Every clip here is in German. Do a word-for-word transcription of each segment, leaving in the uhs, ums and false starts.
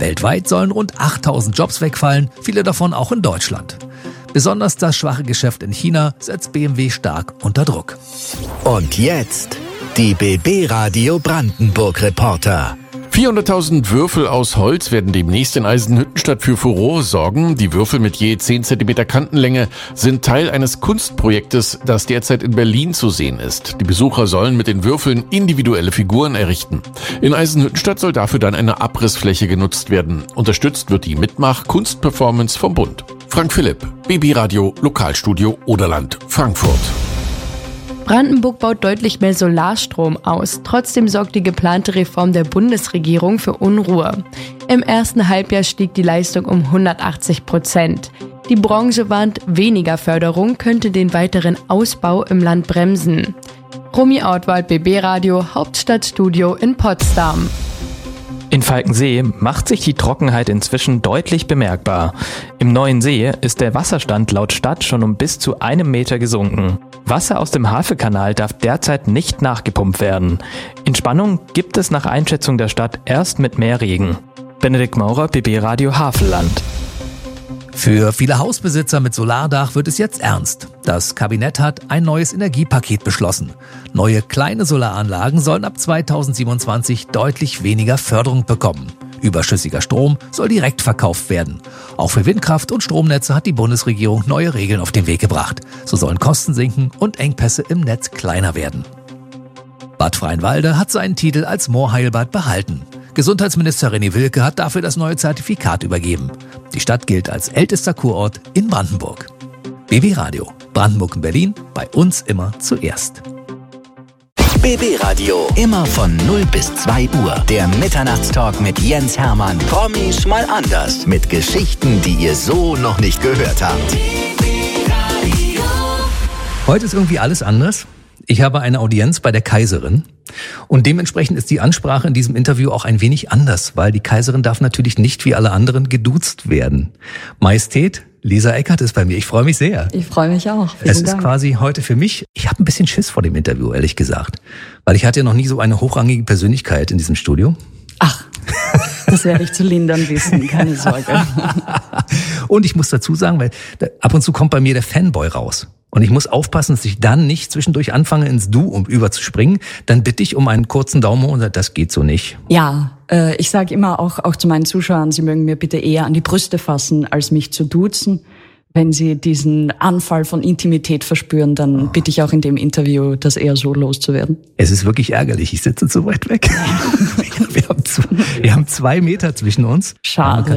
Weltweit sollen rund achttausend Jobs wegfallen, viele davon auch in Deutschland. Besonders das schwache Geschäft in China setzt B M W stark unter Druck. Und jetzt die B B Radio Brandenburg Reporter. vierhunderttausend Würfel aus Holz werden demnächst in Eisenhüttenstadt für Furore sorgen. Die Würfel mit je zehn Zentimeter Kantenlänge sind Teil eines Kunstprojektes, das derzeit in Berlin zu sehen ist. Die Besucher sollen mit den Würfeln individuelle Figuren errichten. In Eisenhüttenstadt soll dafür dann eine Abrissfläche genutzt werden. Unterstützt wird die Mitmach-Kunstperformance vom Bund. Frank Philipp, B B Radio, Lokalstudio Oderland, Frankfurt. Brandenburg baut deutlich mehr Solarstrom aus. Trotzdem sorgt die geplante Reform der Bundesregierung für Unruhe. Im ersten Halbjahr stieg die Leistung um hundertachtzig Prozent. Die Branche warnt, weniger Förderung könnte den weiteren Ausbau im Land bremsen. Romy Ortwald, B B Radio, Hauptstadtstudio in Potsdam. In Falkensee macht sich die Trockenheit inzwischen deutlich bemerkbar. Im neuen See ist der Wasserstand laut Stadt schon um bis zu einem Meter gesunken. Wasser aus dem Havelkanal darf derzeit nicht nachgepumpt werden. Entspannung gibt es nach Einschätzung der Stadt erst mit mehr Regen. Benedikt Maurer, B B Radio Havelland. Für viele Hausbesitzer mit Solardach wird es jetzt ernst. Das Kabinett hat ein neues Energiepaket beschlossen. Neue kleine Solaranlagen sollen ab zweitausendsiebenundzwanzig deutlich weniger Förderung bekommen. Überschüssiger Strom soll direkt verkauft werden. Auch für Windkraft und Stromnetze hat die Bundesregierung neue Regeln auf den Weg gebracht. So sollen Kosten sinken und Engpässe im Netz kleiner werden. Bad Freienwalde hat seinen Titel als Moorheilbad behalten. Gesundheitsminister René Wilke hat dafür das neue Zertifikat übergeben. Die Stadt gilt als ältester Kurort in Brandenburg. B B Radio, Brandenburg und Berlin, bei uns immer zuerst. B B Radio, immer von null bis zwei Uhr. Der Mitternachtstalk mit Jens Hermann. Promis mal anders. Mit Geschichten, die ihr so noch nicht gehört habt. Heute ist irgendwie alles anders. Ich habe eine Audienz bei der Kaiserin und dementsprechend ist die Ansprache in diesem Interview auch ein wenig anders, weil die Kaiserin darf natürlich nicht wie alle anderen geduzt werden. Majestät, Lisa Eckert ist bei mir. Ich freue mich sehr. Ich freue mich auch. Es ist quasi heute für mich, ich habe ein bisschen Schiss vor dem Interview, ehrlich gesagt, weil ich hatte ja noch nie so eine hochrangige Persönlichkeit in diesem Studio. Ach, das werde ich zu lindern wissen, keine Sorge. Und ich muss dazu sagen, weil ab und zu kommt bei mir der Fanboy raus. Und ich muss aufpassen, dass ich dann nicht zwischendurch anfange, ins Du um überzuspringen. Dann bitte ich um einen kurzen Daumen und sage, das geht so nicht. Ja, äh, ich sage immer auch, auch zu meinen Zuschauern, sie mögen mir bitte eher an die Brüste fassen, als mich zu duzen. Wenn sie diesen Anfall von Intimität verspüren, dann bitte ich auch in dem Interview, das eher so loszuwerden. Es ist wirklich ärgerlich, ich sitze zu weit weg. wir, haben zwei, wir haben zwei Meter zwischen uns. Schade.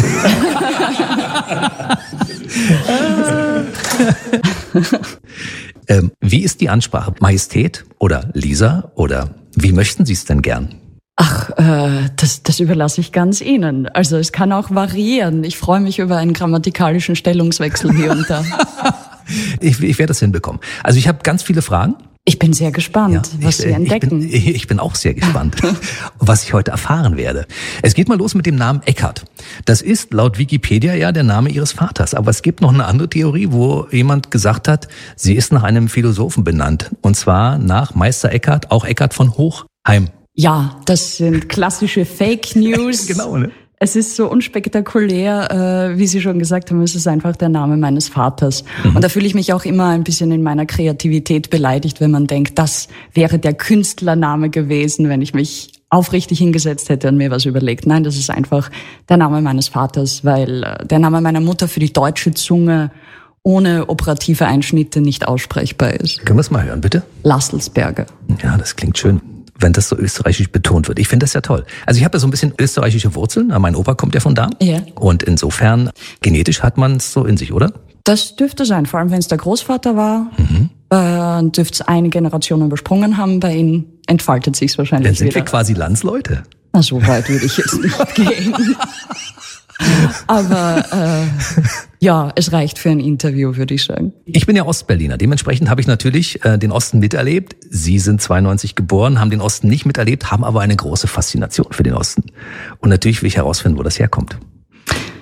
ähm, wie ist die Ansprache? Majestät oder Lisa oder wie möchten Sie es denn gern? Ach, äh, das, das überlasse ich ganz Ihnen. Also es kann auch variieren. Ich freue mich über einen grammatikalischen Stellungswechsel hier und da. ich, ich werde das hinbekommen. Also ich habe ganz viele Fragen. Ich bin sehr gespannt, ja, was ich, Sie entdecken. Ich bin, ich bin auch sehr gespannt, was ich heute erfahren werde. Es geht mal los mit dem Namen Eckert. Das ist laut Wikipedia ja der Name Ihres Vaters. Aber es gibt noch eine andere Theorie, wo jemand gesagt hat, sie ist nach einem Philosophen benannt. Und zwar nach Meister Eckhart, auch Eckhart von Hochheim. Ja, das sind klassische Fake News. Genau, ne? Es ist so unspektakulär, äh, wie Sie schon gesagt haben, es ist einfach der Name meines Vaters. Mhm. Und da fühle ich mich auch immer ein bisschen in meiner Kreativität beleidigt, wenn man denkt, das wäre der Künstlername gewesen, wenn ich mich aufrichtig hingesetzt hätte und mir was überlegt. Nein, das ist einfach der Name meines Vaters, weil äh, der Name meiner Mutter für die deutsche Zunge ohne operative Einschnitte nicht aussprechbar ist. Können wir es mal hören, bitte? Lasselsberger. Ja, das klingt schön, wenn das so österreichisch betont wird. Ich finde das ja toll. Also ich habe ja so ein bisschen österreichische Wurzeln. Mein Opa kommt ja von da. Ja. Und insofern, genetisch hat man es so in sich, oder? Das dürfte sein, vor allem wenn es der Großvater war. Mhm. Äh, dürfte es eine Generation übersprungen haben. Bei Ihnen entfaltet sich es wahrscheinlich Dann sind wieder. wir quasi Landsleute. Na, so weit würde ich jetzt nicht gehen. Aber äh, ja, es reicht für ein Interview, würde ich sagen. Ich bin ja Ostberliner. Dementsprechend habe ich natürlich äh, den Osten miterlebt. Sie sind zweiundneunzig geboren, haben den Osten nicht miterlebt, haben aber eine große Faszination für den Osten. Und natürlich will ich herausfinden, wo das herkommt.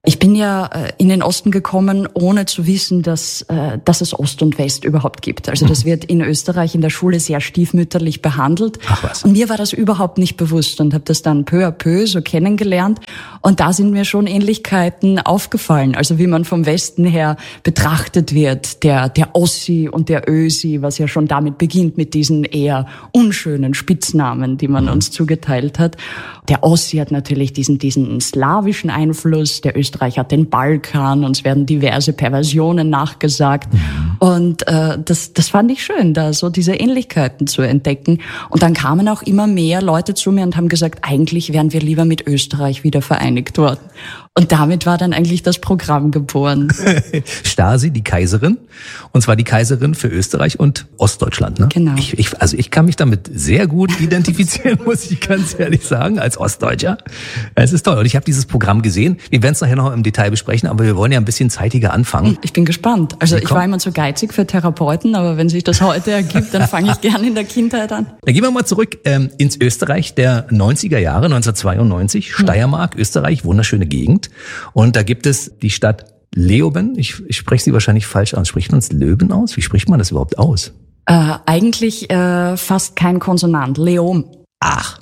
Ich bin ja in den Osten gekommen, ohne zu wissen, dass, dass es Ost und West überhaupt gibt. Also das wird in Österreich in der Schule sehr stiefmütterlich behandelt. Ach was. Und mir war das überhaupt nicht bewusst und habe das dann peu à peu so kennengelernt. Und da sind mir schon Ähnlichkeiten aufgefallen. Also wie man vom Westen her betrachtet wird, der, der Ossi und der Ösi, was ja schon damit beginnt mit diesen eher unschönen Spitznamen, die man mhm. uns zugeteilt hat. Der Ossi hat natürlich diesen, diesen slawischen Einfluss, der Österreich hat den Balkan, uns werden diverse Perversionen nachgesagt. Mhm. Und äh, das, das fand ich schön, da so diese Ähnlichkeiten zu entdecken. Und dann kamen auch immer mehr Leute zu mir und haben gesagt, eigentlich wären wir lieber mit Österreich wieder vereinigt worden. Und damit war dann eigentlich das Programm geboren. Stasi, die Kaiserin, und zwar die Kaiserin für Österreich und Ostdeutschland. Ne? Genau. Ich, ich, also ich kann mich damit sehr gut identifizieren, muss ich ganz ehrlich sagen, als Ostdeutscher. Es ist toll. Und ich habe dieses Programm gesehen. Wir werden es nachher noch im Detail besprechen, aber wir wollen ja ein bisschen zeitiger anfangen. Ich bin gespannt. Also ich war immer zu geizig für Therapeuten, aber wenn sich das heute ergibt, dann fange ich gerne in der Kindheit an. Dann gehen wir mal zurück ähm, ins Österreich der neunziger Jahre, neunzehnhundertzweiundneunzig, Steiermark, Österreich, wunderschöne Gegend. Und da gibt es die Stadt Leoben. Ich, ich spreche sie wahrscheinlich falsch aus. Spricht man es Löben aus? Wie spricht man das überhaupt aus? Äh, eigentlich äh, fast kein Konsonant. Leom. Ach.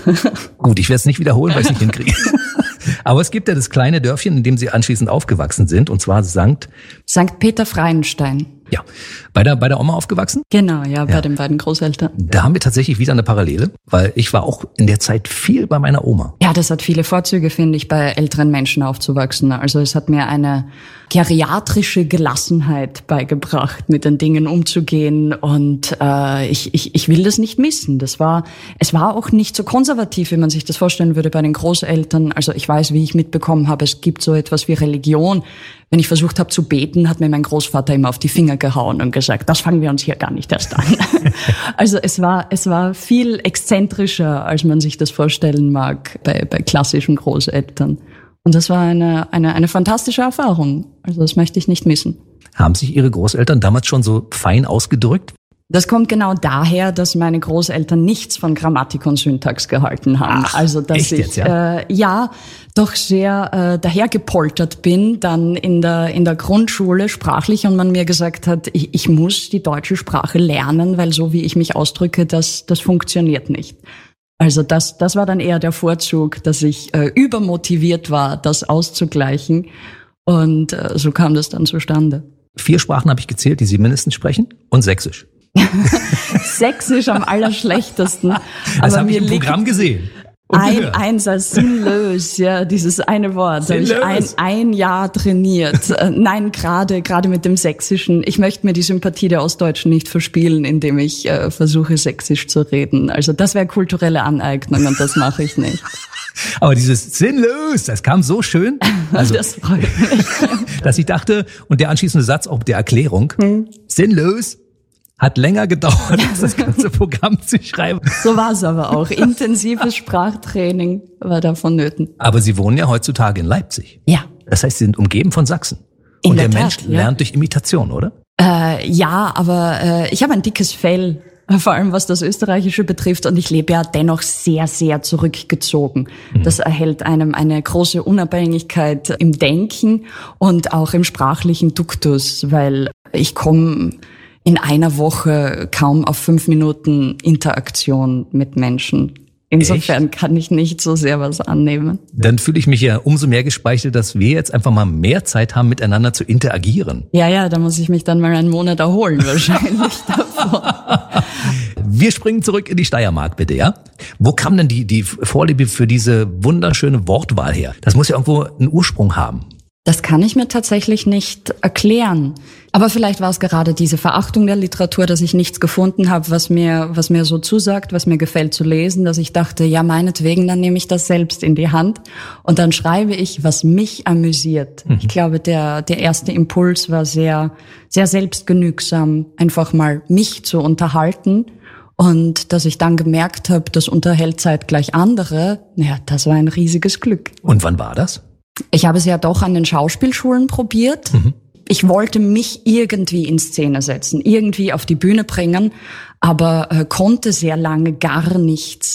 Gut, ich werde es nicht wiederholen, weil ich es nicht hinkriege. Aber es gibt ja das kleine Dörfchen, in dem Sie anschließend aufgewachsen sind, und zwar Sankt... Sankt Peter-Freienstein. Ja, bei der, bei der Oma aufgewachsen? Genau, ja, bei ja. den beiden Großeltern. Da haben wir tatsächlich wieder eine Parallele, weil ich war auch in der Zeit viel bei meiner Oma. Ja, das hat viele Vorzüge, finde ich, bei älteren Menschen aufzuwachsen. Also es hat mir eine geriatrische Gelassenheit beigebracht, mit den Dingen umzugehen, und äh, ich, ich, ich will das nicht missen. Das war, es war auch nicht so konservativ, wie man sich das vorstellen würde bei den Großeltern. Also ich weiß, wie ich mitbekommen habe, es gibt so etwas wie Religion. Wenn ich versucht habe zu beten, hat mir mein Großvater immer auf die Finger gehauen und gesagt, das fangen wir uns hier gar nicht erst an. Also es war, es war viel exzentrischer, als man sich das vorstellen mag bei, bei klassischen Großeltern. Und das war eine, eine, eine fantastische Erfahrung. Also das möchte ich nicht missen. Haben sich Ihre Großeltern damals schon so fein ausgedrückt? Das kommt genau daher, dass meine Großeltern nichts von Grammatik und Syntax gehalten haben. Ach, also dass echt ich jetzt, ja? Äh, ja doch sehr äh, dahergepoltert bin, dann in der in der Grundschule sprachlich, und man mir gesagt hat, ich, ich muss die deutsche Sprache lernen, weil so wie ich mich ausdrücke, das das funktioniert nicht. Also das das war dann eher der Vorzug, dass ich äh, übermotiviert war, das auszugleichen, und äh, so kam das dann zustande. Vier Sprachen habe ich gezählt, die Sie mindestens sprechen, und Sächsisch. Sächsisch am allerschlechtesten. Das habe ich im Programm gesehen. Ein, eins als sinnlos, ja, dieses eine Wort. Da habe ich ein, ein Jahr trainiert. Nein, gerade, gerade mit dem Sächsischen. Ich möchte mir die Sympathie der Ostdeutschen nicht verspielen, indem ich äh, versuche, Sächsisch zu reden. Also das wäre kulturelle Aneignung, und das mache ich nicht. Aber dieses sinnlos, das kam so schön. Also, das freut mich. Dass ich dachte, und der anschließende Satz auch der Erklärung, hm. sinnlos, hat länger gedauert, als das ganze Programm zu schreiben. So war es aber auch. Intensives Sprachtraining war da vonnöten. Aber Sie wohnen ja heutzutage in Leipzig. Ja. Das heißt, Sie sind umgeben von Sachsen. In Und der der Tat, Mensch ja. lernt durch Imitation, oder? Äh, ja, aber äh, ich habe ein dickes Fell, vor allem was das Österreichische betrifft, und ich lebe ja dennoch sehr, sehr zurückgezogen. Mhm. Das erhält einem eine große Unabhängigkeit im Denken und auch im sprachlichen Duktus, weil ich komme in einer Woche kaum auf fünf Minuten Interaktion mit Menschen. Insofern Echt? Kann ich nicht so sehr was annehmen. Dann fühle ich mich ja umso mehr gespeichelt, dass wir jetzt einfach mal mehr Zeit haben, miteinander zu interagieren. Ja, ja, da muss ich mich dann mal einen Monat erholen wahrscheinlich davon. Wir springen zurück in die Steiermark, bitte, ja? Wo kam denn die, die Vorliebe für diese wunderschöne Wortwahl her? Das muss ja irgendwo einen Ursprung haben. Das kann ich mir tatsächlich nicht erklären. Aber vielleicht war es gerade diese Verachtung der Literatur, dass ich nichts gefunden habe, was mir, was mir so zusagt, was mir gefällt zu lesen, dass ich dachte, ja, meinetwegen, dann nehme ich das selbst in die Hand und dann schreibe ich, was mich amüsiert. Mhm. Ich glaube, der, der erste Impuls war sehr, sehr selbstgenügsam, einfach mal mich zu unterhalten. Und dass ich dann gemerkt habe, das unterhält zeitgleich andere, ja, das war ein riesiges Glück. Und wann war das? Ich habe es ja doch an den Schauspielschulen probiert. Mhm. Ich wollte mich irgendwie in Szene setzen, irgendwie auf die Bühne bringen, aber äh, konnte sehr lange gar nichts.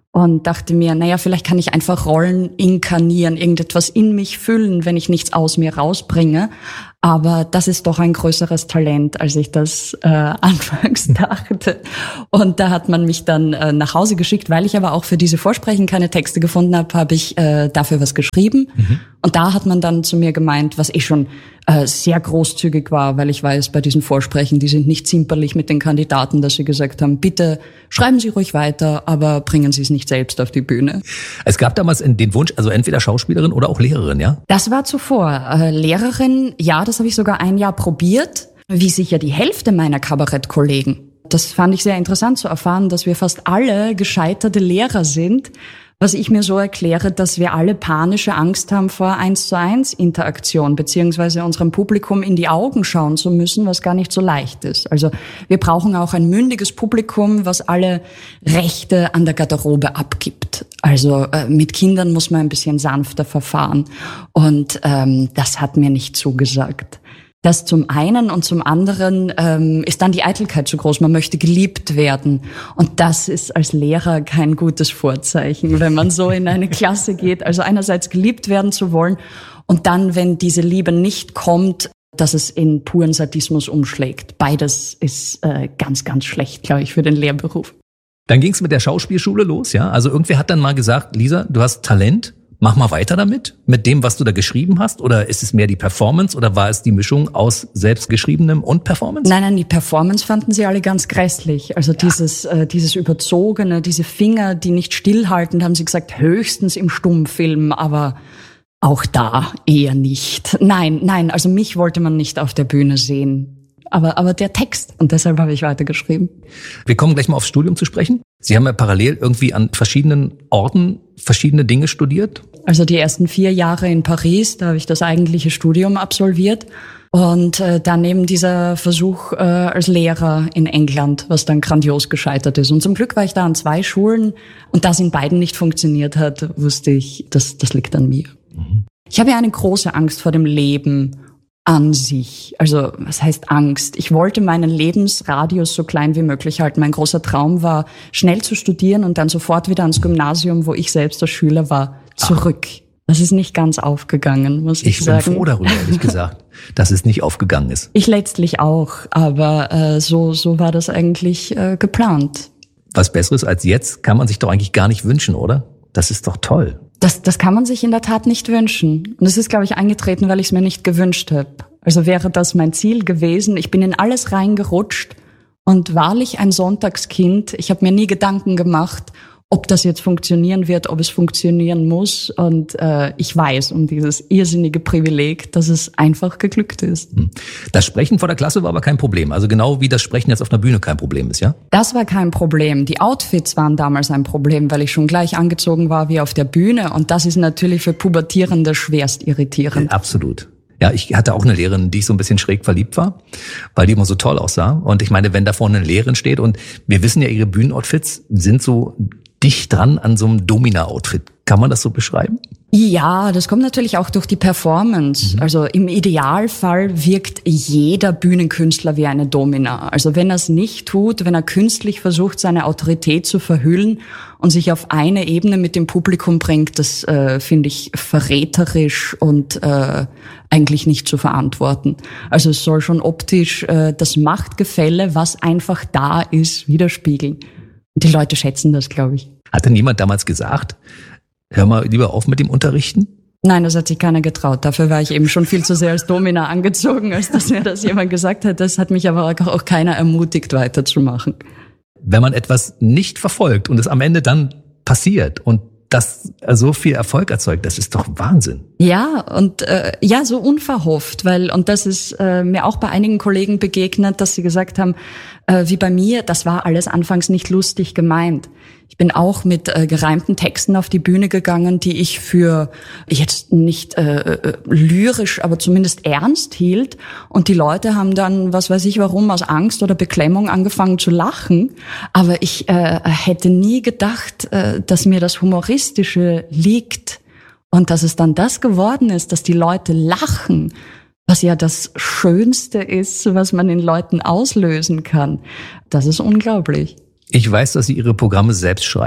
und dachte mir, naja, vielleicht kann ich einfach Rollen inkarnieren, irgendetwas in mich füllen, wenn ich nichts aus mir rausbringe. Aber das ist doch ein größeres Talent, als ich das äh, anfangs dachte. Und da hat man mich dann äh, nach Hause geschickt, weil ich aber auch für diese Vorsprechen keine Texte gefunden habe, habe ich äh, dafür was geschrieben. Mhm. Und da hat man dann zu mir gemeint, was eh schon äh, sehr großzügig war, weil ich weiß, bei diesen Vorsprechen, die sind nicht zimperlich mit den Kandidaten, dass sie gesagt haben, bitte schreiben Sie ruhig weiter, aber bringen Sie es nicht selbst auf die Bühne. Es gab damals den Wunsch, also entweder Schauspielerin oder auch Lehrerin, ja? Das war zuvor. Äh, Lehrerin, ja, das habe ich sogar ein Jahr probiert, wie sicher die Hälfte meiner Kabarettkollegen. Das fand ich sehr interessant zu erfahren, dass wir fast alle gescheiterte Lehrer sind, was ich mir so erkläre, dass wir alle panische Angst haben vor eins zu eins Interaktion, beziehungsweise unserem Publikum in die Augen schauen zu müssen, was gar nicht so leicht ist. Also wir brauchen auch ein mündiges Publikum, was alle Rechte an der Garderobe abgibt. Also äh, mit Kindern muss man ein bisschen sanfter verfahren. Und ähm, das hat mir nicht zugesagt. Das zum einen und zum anderen ähm, ist dann die Eitelkeit zu groß. Man möchte geliebt werden. Und das ist als Lehrer kein gutes Vorzeichen, wenn man so in eine Klasse geht. Also einerseits geliebt werden zu wollen und dann, wenn diese Liebe nicht kommt, dass es in puren Sadismus umschlägt. Beides ist äh, ganz, ganz schlecht, glaube ich, für den Lehrberuf. Dann ging es mit der Schauspielschule los, ja? Also irgendwer hat dann mal gesagt, Lisa, du hast Talent. Mach mal weiter damit, mit dem, was du da geschrieben hast? Oder ist es mehr die Performance oder war es die Mischung aus selbstgeschriebenem und Performance? Nein, nein, die Performance fanden sie alle ganz grässlich. Also ja. dieses äh, dieses Überzogene, diese Finger, die nicht stillhalten, haben sie gesagt, höchstens im Stummfilm, aber auch da eher nicht. Nein, nein, also mich wollte man nicht auf der Bühne sehen. Aber, aber der Text. Und deshalb habe ich weitergeschrieben. Wir kommen gleich mal aufs Studium zu sprechen. Sie haben ja parallel irgendwie an verschiedenen Orten verschiedene Dinge studiert. Also die ersten vier Jahre in Paris, da habe ich das eigentliche Studium absolviert. Und äh, dann eben dieser Versuch äh, als Lehrer in England, was dann grandios gescheitert ist. Und zum Glück war ich da an zwei Schulen. Und da es in beiden nicht funktioniert hat, wusste ich, das, das liegt an mir. Mhm. Ich habe ja eine große Angst vor dem Leben an sich. Also was heißt Angst? Ich wollte meinen Lebensradius so klein wie möglich halten. Mein großer Traum war, schnell zu studieren und dann sofort wieder ans Gymnasium, wo ich selbst als Schüler war, zurück. Ach. Das ist nicht ganz aufgegangen, muss ich, ich sagen. Ich bin froh darüber, ehrlich gesagt, dass es nicht aufgegangen ist. Ich letztlich auch, aber äh, so so war das eigentlich äh, geplant. Was Besseres als jetzt kann man sich doch eigentlich gar nicht wünschen, oder? Das ist doch toll. Das, das kann man sich in der Tat nicht wünschen. Und das ist, glaube ich, eingetreten, weil ich es mir nicht gewünscht habe. Also wäre das mein Ziel gewesen. Ich bin in alles reingerutscht und wahrlich ein Sonntagskind. Ich habe mir nie Gedanken gemacht, ob das jetzt funktionieren wird, ob es funktionieren muss. Und äh, ich weiß um dieses irrsinnige Privileg, dass es einfach geglückt ist. Das Sprechen vor der Klasse war aber kein Problem. Also genau wie das Sprechen jetzt auf einer Bühne kein Problem ist, ja? Das war kein Problem. Die Outfits waren damals ein Problem, weil ich schon gleich angezogen war wie auf der Bühne. Und das ist natürlich für Pubertierende schwerst irritierend. Absolut. Ja, ich hatte auch eine Lehrerin, in die ich so ein bisschen schräg verliebt war, weil die immer so toll aussah. Und ich meine, wenn da vorne eine Lehrerin steht und wir wissen ja, ihre Bühnenoutfits sind so dicht dran an so einem Domina-Outfit. Kann man das so beschreiben? Ja, das kommt natürlich auch durch die Performance. Mhm. Also im Idealfall wirkt jeder Bühnenkünstler wie eine Domina. Also wenn er es nicht tut, wenn er künstlich versucht, seine Autorität zu verhüllen und sich auf eine Ebene mit dem Publikum bringt, das äh, finde ich verräterisch und äh, eigentlich nicht zu verantworten. Also es soll schon optisch äh, das Machtgefälle, was einfach da ist, widerspiegeln. Die Leute schätzen das, glaube ich. Hat denn jemand damals gesagt, hör mal lieber auf mit dem Unterrichten? Nein, das hat sich keiner getraut. Dafür war ich eben schon viel zu sehr als Domina angezogen, als dass mir das jemand gesagt hat. Das hat mich aber auch keiner ermutigt, weiterzumachen. Wenn man etwas nicht verfolgt und es am Ende dann passiert und das so viel Erfolg erzeugt, das ist doch Wahnsinn. Ja, und äh, ja, so unverhofft, weil, und das ist äh, mir auch bei einigen Kollegen begegnet, dass sie gesagt haben, äh, wie bei mir, das war alles anfangs nicht lustig gemeint. Ich bin auch mit äh, gereimten Texten auf die Bühne gegangen, die ich für jetzt nicht äh, lyrisch, aber zumindest ernst hielt. Und die Leute haben dann, was weiß ich warum, aus Angst oder Beklemmung angefangen zu lachen. Aber ich äh, hätte nie gedacht, äh, dass mir das Humoristische liegt. Und dass es dann das geworden ist, dass die Leute lachen, was ja das Schönste ist, was man in Leuten auslösen kann. Das ist unglaublich. Ich weiß, dass Sie Ihre Programme selbst schreiben.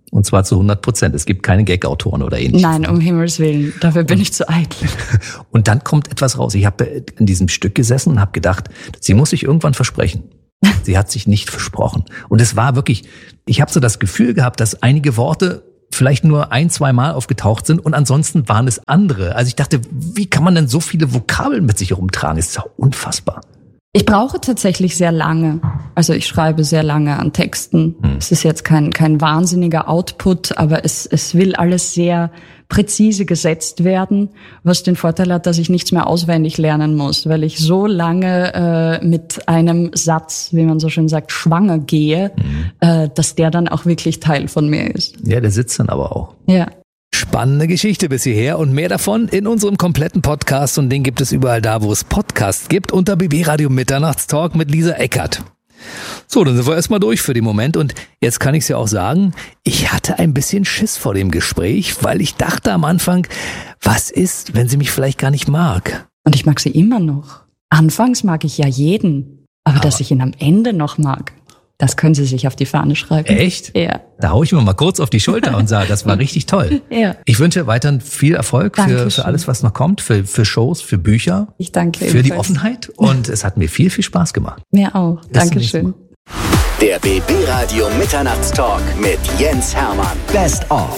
Und zwar zu hundert Prozent. Es gibt keine Gag-Autoren oder ähnliches. Nein, um Himmels Willen. Dafür bin ich zu eitel. Und dann kommt etwas raus. Ich habe in diesem Stück gesessen und habe gedacht, sie muss sich irgendwann versprechen. Sie hat sich nicht versprochen. Und es war wirklich, ich habe so das Gefühl gehabt, dass einige Worte vielleicht nur ein, zwei Mal aufgetaucht sind und ansonsten waren es andere. Also ich dachte, wie kann man denn so viele Vokabeln mit sich herumtragen? Das ist ja unfassbar. Ich brauche tatsächlich sehr lange. Also ich schreibe sehr lange an Texten. Hm. Es ist jetzt kein kein wahnsinniger Output, aber es es will alles sehr präzise gesetzt werden, was den Vorteil hat, dass ich nichts mehr auswendig lernen muss, weil ich so lange äh, mit einem Satz, wie man so schön sagt, schwanger gehe, hm. äh, dass der dann auch wirklich Teil von mir ist. Ja, der sitzt dann aber auch. Ja. Spannende Geschichte bis hierher und mehr davon in unserem kompletten Podcast und den gibt es überall da, wo es Podcasts gibt, unter B B Radio Mitternachtstalk mit Lisa Eckert. So, dann sind wir erstmal durch für den Moment und jetzt kann ich es ja auch sagen, ich hatte ein bisschen Schiss vor dem Gespräch, weil ich dachte am Anfang, was ist, wenn sie mich vielleicht gar nicht mag? Und ich mag sie immer noch. Anfangs mag ich ja jeden, aber, aber dass ich ihn am Ende noch mag. Das können Sie sich auf die Fahne schreiben. Echt? Ja. Da hau ich mir mal kurz auf die Schulter und sage, das war richtig toll. Ja. Ich wünsche weiterhin viel Erfolg für, für alles, was noch kommt, für, für Shows, für Bücher. Ich danke Für ebenfalls. die Offenheit und es hat mir viel, viel Spaß gemacht. Mir auch. Dankeschön. Der B B Radio Mitternachtstalk mit Jens Hermann. Best of.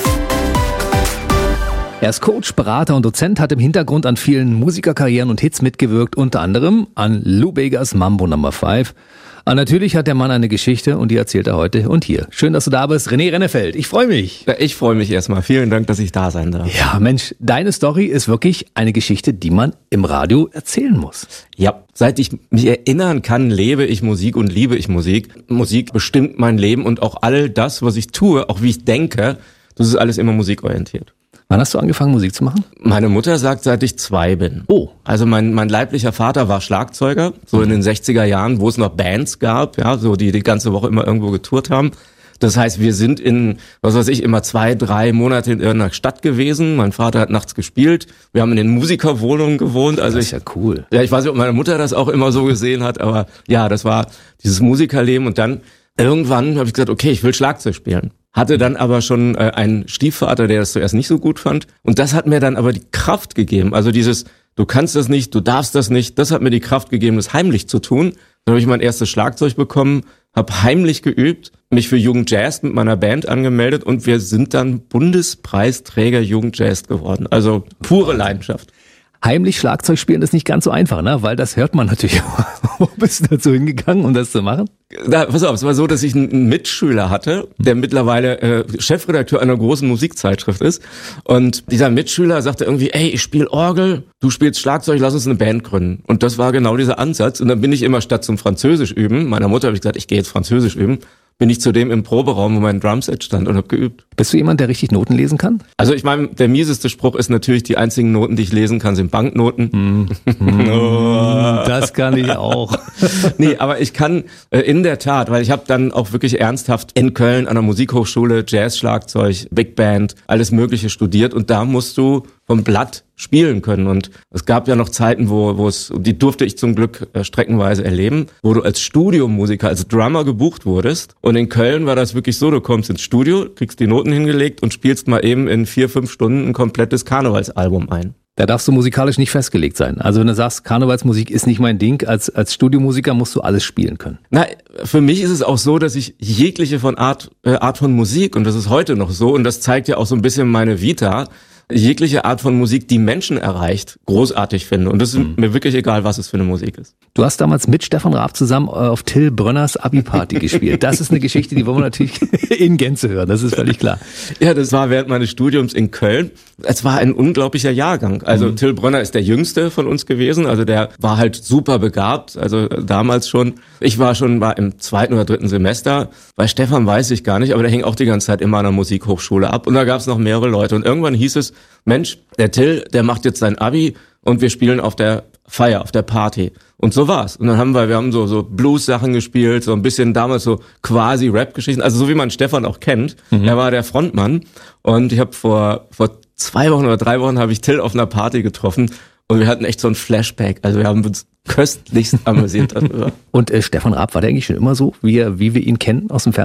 Er ist Coach, Berater und Dozent, hat im Hintergrund an vielen Musikerkarrieren und Hits mitgewirkt, unter anderem an Lou Begas Mambo Number five. Aber natürlich hat der Mann eine Geschichte und die erzählt er heute und hier. Schön, dass du da bist, René Rennefeld. Ich freue mich. Ja, ich freue mich erstmal. Vielen Dank, dass ich da sein darf. Ja, Mensch, deine Story ist wirklich eine Geschichte, die man im Radio erzählen muss. Ja, seit ich mich erinnern kann, lebe ich Musik und liebe ich Musik. Musik bestimmt mein Leben und auch all das, was ich tue, auch wie ich denke, das ist alles immer musikorientiert. Wann hast du angefangen, Musik zu machen? Meine Mutter sagt, seit ich zwei bin. Oh. Also mein mein leiblicher Vater war Schlagzeuger, so in den sechziger Jahren, wo es noch Bands gab, ja, so die die ganze Woche immer irgendwo getourt haben. Das heißt, wir sind in, was weiß ich, immer zwei, drei Monate in irgendeiner Stadt gewesen. Mein Vater hat nachts gespielt. Wir haben in den Musikerwohnungen gewohnt. Also das ist ich, ja cool. Ja, ich weiß nicht, ob meine Mutter das auch immer so gesehen hat, aber ja, das war dieses Musikerleben. Und dann irgendwann habe ich gesagt, okay, ich will Schlagzeug spielen. Hatte dann aber schon äh, einen Stiefvater, der das zuerst nicht so gut fand. Und das hat mir dann aber die Kraft gegeben. Also dieses, du kannst das nicht, du darfst das nicht, das hat mir die Kraft gegeben, das heimlich zu tun. Dann habe ich mein erstes Schlagzeug bekommen, habe heimlich geübt, mich für Jugendjazz mit meiner Band angemeldet und wir sind dann Bundespreisträger Jugendjazz geworden. Also pure Leidenschaft. Heimlich Schlagzeug spielen ist nicht ganz so einfach, ne? Weil das hört man natürlich auch. Wo bist du dazu hingegangen, um das zu machen? Da, pass auf, es war so, dass ich einen Mitschüler hatte, der mittlerweile äh, Chefredakteur einer großen Musikzeitschrift ist. Und dieser Mitschüler sagte irgendwie, ey, ich spiele Orgel, du spielst Schlagzeug, lass uns eine Band gründen. Und das war genau dieser Ansatz. Und dann bin ich immer statt zum Französisch üben, meiner Mutter habe ich gesagt, ich gehe jetzt Französisch üben, bin ich zu dem im Proberaum, wo mein Drumset stand und habe geübt. Bist du jemand, der richtig Noten lesen kann? Also ich meine, der mieseste Spruch ist natürlich, die einzigen Noten, die ich lesen kann, sind Banknoten. Mm. Oh. Das kann ich auch. Nee, aber ich kann äh, in der Tat, weil ich habe dann auch wirklich ernsthaft in Köln an der Musikhochschule Jazz, Schlagzeug, Big Band, alles Mögliche studiert und da musst du vom Blatt spielen können. Und es gab ja noch Zeiten, wo, wo es, die durfte ich zum Glück äh, streckenweise erleben, wo du als Studiomusiker, als Drummer gebucht wurdest. Und in Köln war das wirklich so, du kommst ins Studio, kriegst die Noten hingelegt und spielst mal eben in vier, fünf Stunden ein komplettes Karnevalsalbum ein. Da darfst du musikalisch nicht festgelegt sein. Also wenn du sagst, Karnevalsmusik ist nicht mein Ding, als als Studiomusiker musst du alles spielen können. Na, für mich ist es auch so, dass ich jegliche von Art, äh, Art von Musik, und das ist heute noch so, und das zeigt ja auch so ein bisschen meine Vita, jegliche Art von Musik, die Menschen erreicht, großartig finde. Und das ist mhm. mir wirklich egal, was es für eine Musik ist. Du hast damals mit Stefan Raab zusammen auf Till Brönners Abi-Party gespielt. Das ist eine Geschichte, die wollen wir natürlich in Gänze hören, das ist völlig klar. Ja, das war während meines Studiums in Köln. Es war ein unglaublicher Jahrgang. Also mhm. Till Brönner ist der Jüngste von uns gewesen. Also der war halt super begabt, also damals schon. Ich war schon war im zweiten oder dritten Semester. Bei Stefan weiß ich gar nicht, aber der hing auch die ganze Zeit immer an der Musikhochschule ab. Und da gab es noch mehrere Leute. Und irgendwann hieß es, Mensch, der Till, der macht jetzt sein Abi und wir spielen auf der Feier, auf der Party. Und so war's. Und dann haben wir, wir haben so so Blues-Sachen gespielt, so ein bisschen damals so quasi Rap-Geschichten, also so wie man Stefan auch kennt. Mhm. Er war der Frontmann. Und ich habe vor vor zwei Wochen oder drei Wochen habe ich Till auf einer Party getroffen und wir hatten echt so ein Flashback. Also wir haben uns köstlichst amüsiert darüber. Und äh, Stefan Raab, war der eigentlich schon immer so, wie, er, wie wir ihn kennen aus dem Fernsehen?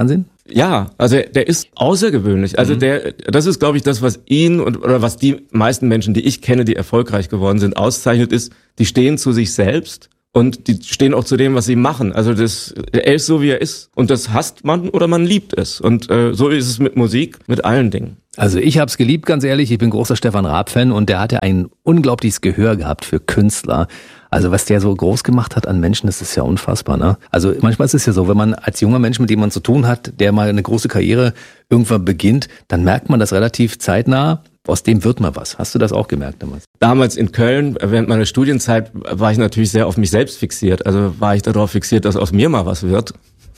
Ja, also der ist außergewöhnlich. Also mhm. der, das ist, glaube ich, das, was ihn und oder was die meisten Menschen, die ich kenne, die erfolgreich geworden sind, auszeichnet, ist, die stehen zu sich selbst und die stehen auch zu dem, was sie machen. Also das, er ist so, wie er ist. Und das hasst man oder man liebt es. Und äh, so ist es mit Musik, mit allen Dingen. Also ich habe es geliebt, ganz ehrlich. Ich bin großer Stefan Raab-Fan und der hat ja ein unglaubliches Gehör gehabt für Künstler. Also was der so groß gemacht hat an Menschen, das ist ja unfassbar, ne? Also manchmal ist es ja so, wenn man als junger Mensch, mit dem man zu tun hat, der mal eine große Karriere irgendwann beginnt, dann merkt man das relativ zeitnah. Aus dem wird mal was. Hast du das auch gemerkt damals? Damals in Köln, während meiner Studienzeit, war ich natürlich sehr auf mich selbst fixiert. Also war ich darauf fixiert, dass aus mir mal was wird.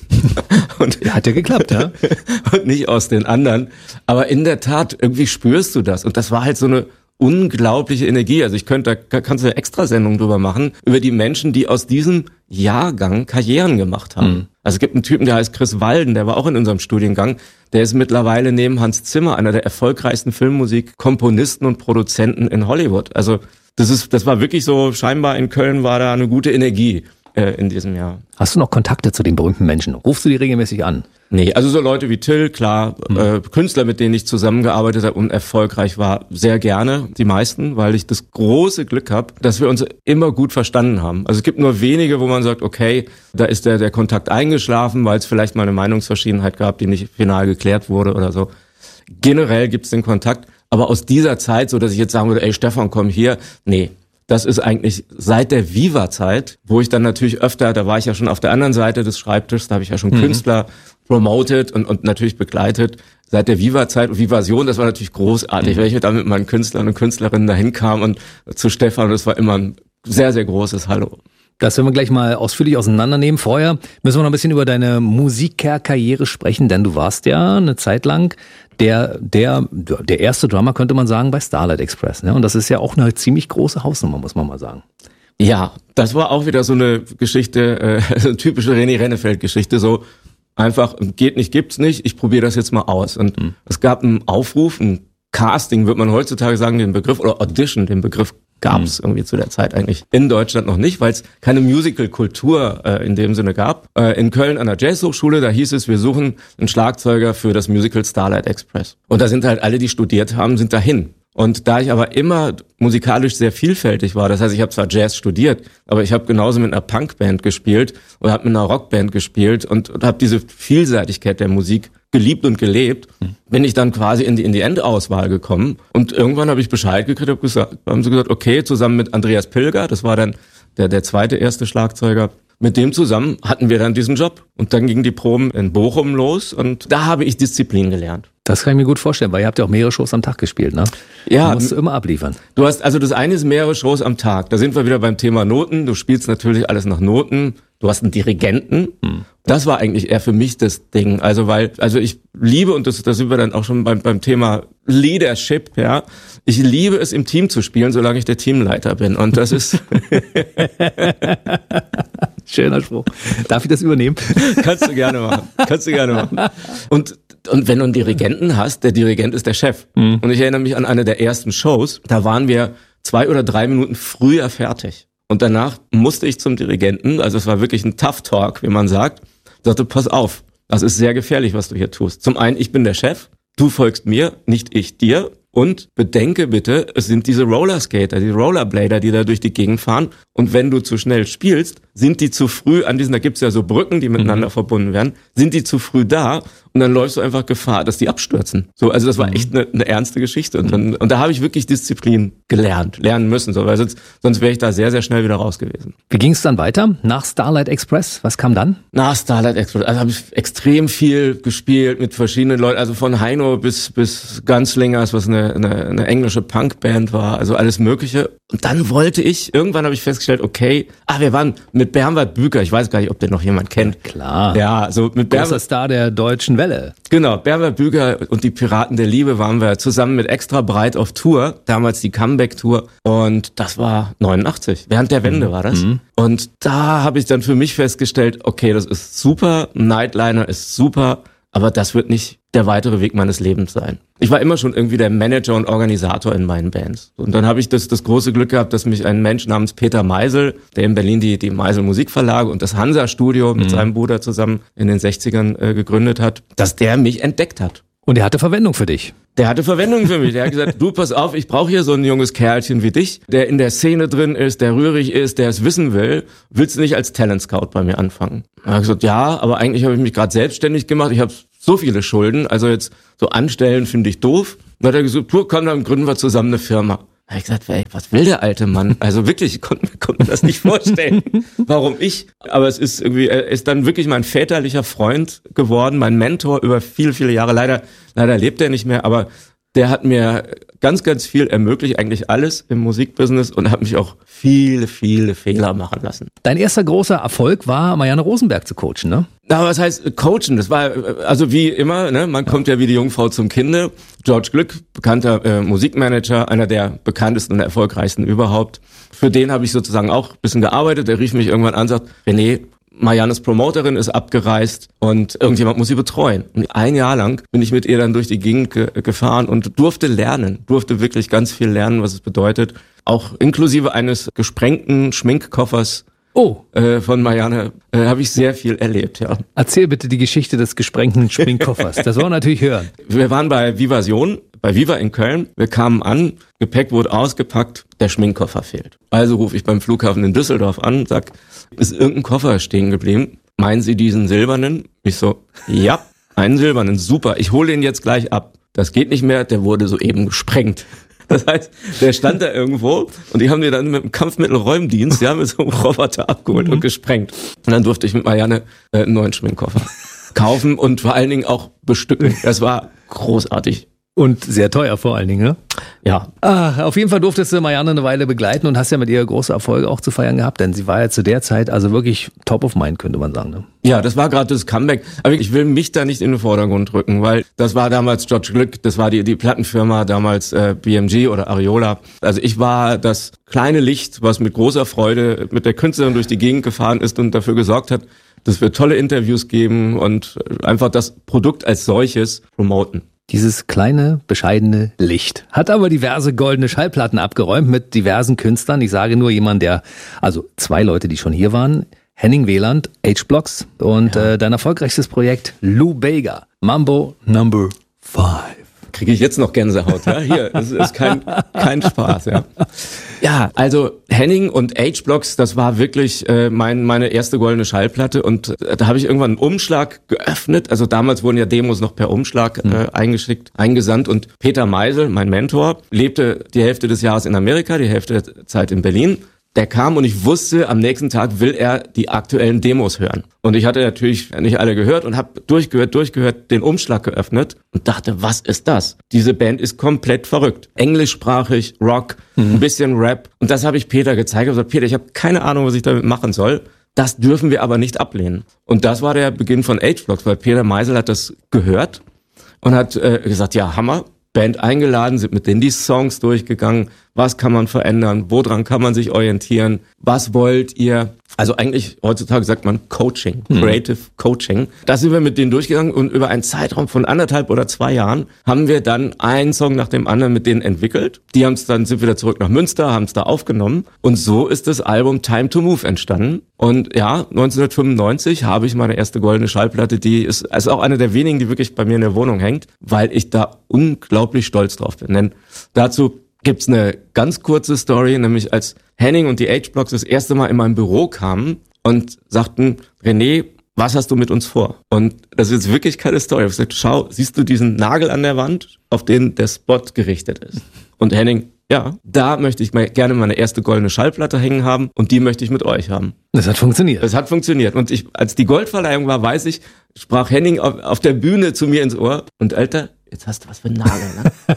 Und hat ja geklappt, ja? Und nicht aus den anderen. Aber in der Tat, irgendwie spürst du das. Und das war halt so eine unglaubliche Energie. Also ich könnte, da kannst du eine Extrasendung drüber machen, über die Menschen, die aus diesem Jahrgang Karrieren gemacht haben. Mhm. Also es gibt einen Typen, der heißt Chris Walden, der war auch in unserem Studiengang. Der ist mittlerweile neben Hans Zimmer einer der erfolgreichsten Filmmusikkomponisten und Produzenten in Hollywood. Also das ist, das war wirklich so, scheinbar in Köln war da eine gute Energie äh, in diesem Jahr. Hast du noch Kontakte zu den berühmten Menschen? Rufst du die regelmäßig an? Nee, also so Leute wie Till, klar, mhm. äh, Künstler, mit denen ich zusammengearbeitet habe und erfolgreich war, sehr gerne, die meisten, weil ich das große Glück habe, dass wir uns immer gut verstanden haben. Also es gibt nur wenige, wo man sagt, okay, da ist der, der Kontakt eingeschlafen, weil es vielleicht mal eine Meinungsverschiedenheit gab, die nicht final geklärt wurde oder so. Generell gibt es den Kontakt, aber aus dieser Zeit, so dass ich jetzt sagen würde, ey Stefan, komm hier, nee. Das ist eigentlich seit der Viva-Zeit, wo ich dann natürlich öfter, da war ich ja schon auf der anderen Seite des Schreibtischs, da habe ich ja schon mhm. Künstler promoted und, und natürlich begleitet. Seit der Viva-Zeit und Vivasion, das war natürlich großartig, mhm. weil ich dann mit meinen Künstlern und Künstlerinnen dahin kam und zu Stefan, das war immer ein sehr, sehr großes Hallo. Das werden wir gleich mal ausführlich auseinandernehmen. Vorher müssen wir noch ein bisschen über deine Musikerkarriere sprechen, denn du warst ja eine Zeit lang der der der erste Drummer, könnte man sagen, bei Starlight Express. Ne? Und das ist ja auch eine ziemlich große Hausnummer, muss man mal sagen. Ja, das war auch wieder so eine Geschichte, äh, eine typische René Rennefeld-Geschichte, so einfach, geht nicht, gibt's nicht, ich probiere das jetzt mal aus. Und mhm. es gab einen Aufruf, ein Casting, würde man heutzutage sagen, den Begriff, oder Audition, den Begriff gab es mhm. irgendwie zu der Zeit eigentlich in Deutschland noch nicht, weil es keine Musical-Kultur äh, in dem Sinne gab. Äh, in Köln an der Jazzhochschule, da hieß es, wir suchen einen Schlagzeuger für das Musical Starlight Express. Und da sind halt alle, die studiert haben, sind dahin. Und da ich aber immer musikalisch sehr vielfältig war, das heißt, ich habe zwar Jazz studiert, aber ich habe genauso mit einer Punkband gespielt oder habe mit einer Rockband gespielt und, und habe diese Vielseitigkeit der Musik geliebt und gelebt, bin ich dann quasi in die in die Endauswahl gekommen. Und irgendwann habe ich Bescheid gekriegt, hab gesagt, haben sie gesagt, okay, zusammen mit Andreas Pilger, das war dann der der zweite erste Schlagzeuger, mit dem zusammen hatten wir dann diesen Job. Und dann gingen die Proben in Bochum los und da habe ich Disziplin gelernt. Das kann ich mir gut vorstellen, weil ihr habt ja auch mehrere Shows am Tag gespielt, ne? Ja. Du musst immer abliefern. Du hast, also das eine ist mehrere Shows am Tag. Da sind wir wieder beim Thema Noten. Du spielst natürlich alles nach Noten. Du hast einen Dirigenten. Hm. Das war eigentlich eher für mich das Ding. Also weil, also ich liebe, und das, da sind wir dann auch schon beim, beim Thema Leadership, ja. Ich liebe es, im Team zu spielen, solange ich der Teamleiter bin. Und das ist... Schöner Spruch. Darf ich das übernehmen? Kannst du gerne machen. Kannst du gerne machen. Und Und wenn du einen Dirigenten hast, der Dirigent ist der Chef. Mhm. Und ich erinnere mich an eine der ersten Shows, da waren wir zwei oder drei Minuten früher fertig. Und danach musste ich zum Dirigenten, also es war wirklich ein Tough Talk, wie man sagt, sagte, pass auf, das ist sehr gefährlich, was du hier tust. Zum einen, ich bin der Chef, du folgst mir, nicht ich dir. Und bedenke bitte, es sind diese Rollerskater, die Rollerblader, die da durch die Gegend fahren. Und wenn du zu schnell spielst, sind die zu früh an diesen, da gibt's ja so Brücken, die miteinander mhm. verbunden werden, sind die zu früh da und dann läufst du einfach Gefahr, dass die abstürzen. So, also das war echt eine, eine ernste Geschichte. Und dann, und da habe ich wirklich Disziplin gelernt, lernen müssen, so, weil sonst, sonst wäre ich da sehr, sehr schnell wieder raus gewesen. Wie ging's dann weiter? Nach Starlight Express? Was kam dann? Nach Starlight Express, also habe ich extrem viel gespielt mit verschiedenen Leuten, also von Heino bis, bis Gunslingers, was eine Eine, eine englische Punkband war, also alles Mögliche. Und dann wollte ich, irgendwann habe ich festgestellt, okay, ah, wir waren mit Bernward Büker, ich weiß gar nicht, ob den noch jemand kennt. Ja, klar. Ja, so mit Bernward. Großer Star der Deutschen Welle. Genau, Bernward Büker und die Piraten der Liebe waren wir zusammen mit Extra Breit auf Tour, damals die Comeback-Tour. Und das war neunundachtzig, während der Wende mhm. war das. Mhm. Und da habe ich dann für mich festgestellt, okay, das ist super, Nightliner ist super, aber das wird nicht der weitere Weg meines Lebens sein. Ich war immer schon irgendwie der Manager und Organisator in meinen Bands. Und dann habe ich das, das große Glück gehabt, dass mich ein Mensch namens Peter Meisel, der in Berlin die, die Meisel Musikverlage und das Hansa-Studio mit mhm. seinem Bruder zusammen in den sechzigern äh, gegründet hat, dass der mich entdeckt hat. Und er hatte Verwendung für dich. Der hatte Verwendung für mich. Der hat gesagt, du pass auf, ich brauche hier so ein junges Kerlchen wie dich, der in der Szene drin ist, der rührig ist, der es wissen will. Willst du nicht als Talent Scout bei mir anfangen? Er hat gesagt, ja, aber eigentlich habe ich mich gerade selbstständig gemacht. Ich habe so viele Schulden, also jetzt so anstellen finde ich doof. Dann hat er gesagt, du, komm, dann gründen wir zusammen eine Firma. Da habe ich gesagt, ey, was will der alte Mann? Also wirklich, ich konnte, konnte mir das nicht vorstellen. Warum ich? Aber es ist irgendwie, er ist dann wirklich mein väterlicher Freund geworden, mein Mentor über viele, viele Jahre. Leider, leider lebt er nicht mehr, aber der hat mir ganz, ganz viel ermöglicht, eigentlich alles im Musikbusiness und hat mich auch viele, viele Fehler machen lassen. Dein erster großer Erfolg war, Marianne Rosenberg zu coachen, ne? Na, was heißt coachen? Das war, also wie immer, ne, man kommt ja wie die Jungfrau zum Kinde. George Glück, bekannter äh, Musikmanager, einer der bekanntesten und erfolgreichsten überhaupt. Für den habe ich sozusagen auch ein bisschen gearbeitet. Der rief mich irgendwann an und sagt, René, Mariannes Promoterin ist abgereist und irgendjemand muss sie betreuen. Und ein Jahr lang bin ich mit ihr dann durch die Gegend ge- gefahren und durfte lernen, durfte wirklich ganz viel lernen, was es bedeutet. Auch inklusive eines gesprengten Schminkkoffers Oh. Äh, von Marianne äh, habe ich sehr viel erlebt, ja. Erzähl bitte die Geschichte des gesprengten Schminkkoffers. Das wollen wir natürlich hören. Wir waren bei Vivasion, bei Viva in Köln. Wir kamen an, Gepäck wurde ausgepackt, der Schminkkoffer fehlt. Also rufe ich beim Flughafen in Düsseldorf an, sag, ist irgendein Koffer stehen geblieben? Meinen Sie diesen silbernen? Ich so, ja, einen silbernen, super, ich hole den jetzt gleich ab. Das geht nicht mehr, der wurde soeben gesprengt. Das heißt, der stand da irgendwo und die haben den dann mit dem Kampfmittelräumdienst, die haben mit so einem Roboter abgeholt und gesprengt. Und dann durfte ich mit Marianne äh, einen neuen Schminkkoffer kaufen und vor allen Dingen auch bestücken. Das war großartig. Und sehr teuer vor allen Dingen, ne? Ja. Ah, auf jeden Fall durftest du Marianne eine Weile begleiten und hast ja mit ihr große Erfolge auch zu feiern gehabt, denn sie war ja zu der Zeit also wirklich top of mind, könnte man sagen. Ne? Ja, das war gerade das Comeback. Aber ich will mich da nicht in den Vordergrund drücken, weil das war damals George Glück, das war die die Plattenfirma, damals äh, B M G oder Ariola. Also ich war das kleine Licht, was mit großer Freude mit der Künstlerin durch die Gegend gefahren ist und dafür gesorgt hat, dass wir tolle Interviews geben und einfach das Produkt als solches promoten. Dieses kleine, bescheidene Licht hat aber diverse goldene Schallplatten abgeräumt mit diversen Künstlern. Ich sage nur jemand, der, also zwei Leute, die schon hier waren, Henning Wieland, H-Blocks und ja. äh, dein erfolgreichstes Projekt Lou Bega, Mambo Number Five. Kriege ich jetzt noch Gänsehaut, ja? Hier, das ist kein, kein Spaß, ja. Ja, also Henning und H-Blocks, das war wirklich äh, mein, meine erste goldene Schallplatte und äh, da habe ich irgendwann einen Umschlag geöffnet. Also damals wurden ja Demos noch per Umschlag äh, eingeschickt, eingesandt und Peter Meisel, mein Mentor, lebte die Hälfte des Jahres in Amerika, die Hälfte der Zeit in Berlin. Der kam und ich wusste, am nächsten Tag will er die aktuellen Demos hören. Und ich hatte natürlich nicht alle gehört und habe durchgehört, durchgehört, den Umschlag geöffnet und dachte, was ist das? Diese Band ist komplett verrückt. Englischsprachig, Rock, mhm. ein bisschen Rap. Und das habe ich Peter gezeigt und gesagt, Peter, ich habe keine Ahnung, was ich damit machen soll. Das dürfen wir aber nicht ablehnen. Und das war der Beginn von H-Blocks, weil Peter Meisel hat das gehört und hat äh, gesagt, ja, Hammer. Band eingeladen, sind mit denen die Songs durchgegangen. Was kann man verändern? Woran kann man sich orientieren? Was wollt ihr? Also eigentlich, heutzutage sagt man Coaching, Creative hm. Coaching. Da sind wir mit denen durchgegangen und über einen Zeitraum von anderthalb oder zwei Jahren haben wir dann einen Song nach dem anderen mit denen entwickelt. Die haben es dann, sind wieder zurück nach Münster, haben es da aufgenommen. Und so ist das Album Time to Move entstanden. Und ja, neunzehnhundertfünfundneunzig habe ich meine erste goldene Schallplatte, die ist also auch eine der wenigen, die wirklich bei mir in der Wohnung hängt, weil ich da unglaublich stolz drauf bin. Denn dazu gibt's eine ganz kurze Story, nämlich als Henning und die H-Blocks das erste Mal in mein Büro kamen und sagten, René, was hast du mit uns vor? Und das ist jetzt wirklich keine Story. Ich habe gesagt, schau, siehst du diesen Nagel an der Wand, auf den der Spot gerichtet ist? Und Henning, ja, da möchte ich mal gerne meine erste goldene Schallplatte hängen haben und die möchte ich mit euch haben. Das hat funktioniert. Das hat funktioniert. Und ich, als die Goldverleihung war, weiß ich, sprach Henning auf, auf der Bühne zu mir ins Ohr und Alter, jetzt hast du was für einen Nagel, ne?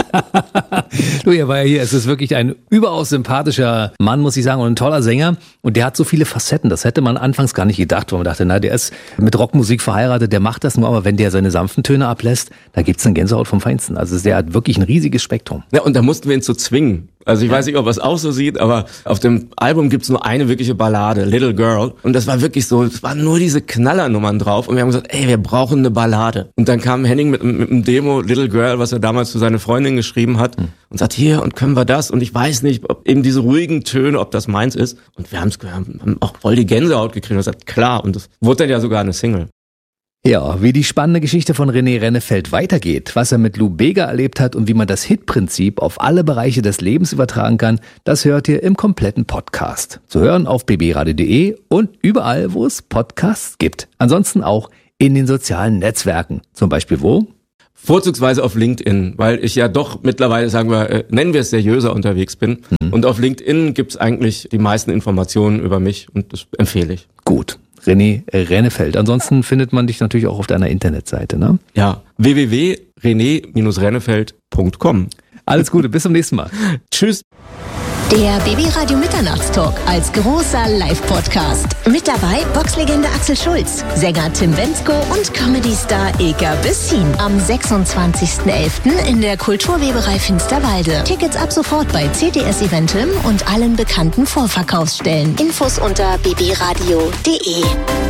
Du, er war ja hier, es ist wirklich ein überaus sympathischer Mann, muss ich sagen, und ein toller Sänger. Und der hat so viele Facetten, das hätte man anfangs gar nicht gedacht, wo man dachte, na, der ist mit Rockmusik verheiratet, der macht das nur, aber wenn der seine sanften Töne ablässt, da gibt's eine Gänsehaut vom Feinsten. Also der hat wirklich ein riesiges Spektrum. Ja, und da mussten wir ihn zu zwingen. Also ich weiß nicht, ob er es auch so sieht, aber auf dem Album gibt's nur eine wirkliche Ballade, Little Girl. Und das war wirklich so, es waren nur diese Knallernummern drauf. Und wir haben gesagt, ey, wir brauchen eine Ballade. Und dann kam Henning mit, mit einem Demo, Little Girl, was er damals zu seiner Freundin geschrieben hat. Hm. Und sagt, hier, und können wir das? Und ich weiß nicht, ob eben diese ruhigen Töne, ob das meins ist. Und wir haben's, wir haben auch voll die Gänsehaut gekriegt. Und gesagt, klar. Und das wurde dann ja sogar eine Single. Ja, wie die spannende Geschichte von René Rennefeld weitergeht, was er mit Lou Bega erlebt hat und wie man das Hit-Prinzip auf alle Bereiche des Lebens übertragen kann, das hört ihr im kompletten Podcast. Zu hören auf b b radio punkt d e und überall, wo es Podcasts gibt. Ansonsten auch in den sozialen Netzwerken. Zum Beispiel wo? Vorzugsweise auf LinkedIn, weil ich ja doch mittlerweile, sagen wir, äh, nennen wir es seriöser unterwegs bin. Mhm. Und auf LinkedIn gibt's eigentlich die meisten Informationen über mich und das empfehle ich. Gut. René Rennefeld. Ansonsten findet man dich natürlich auch auf deiner Internetseite, ne? Ja, w w w punkt rené rennefeld punkt com. Alles Gute, bis zum nächsten Mal. Tschüss. Der B B-Radio Mitternachtstalk als großer Live-Podcast. Mit dabei Boxlegende Axel Schulz, Sänger Tim Bendzko und Comedy-Star Ilka Bessin. Am sechsundzwanzigsten elften in der Kulturweberei Finsterwalde. Tickets ab sofort bei C D S Eventim und allen bekannten Vorverkaufsstellen. Infos unter b b radio punkt d e.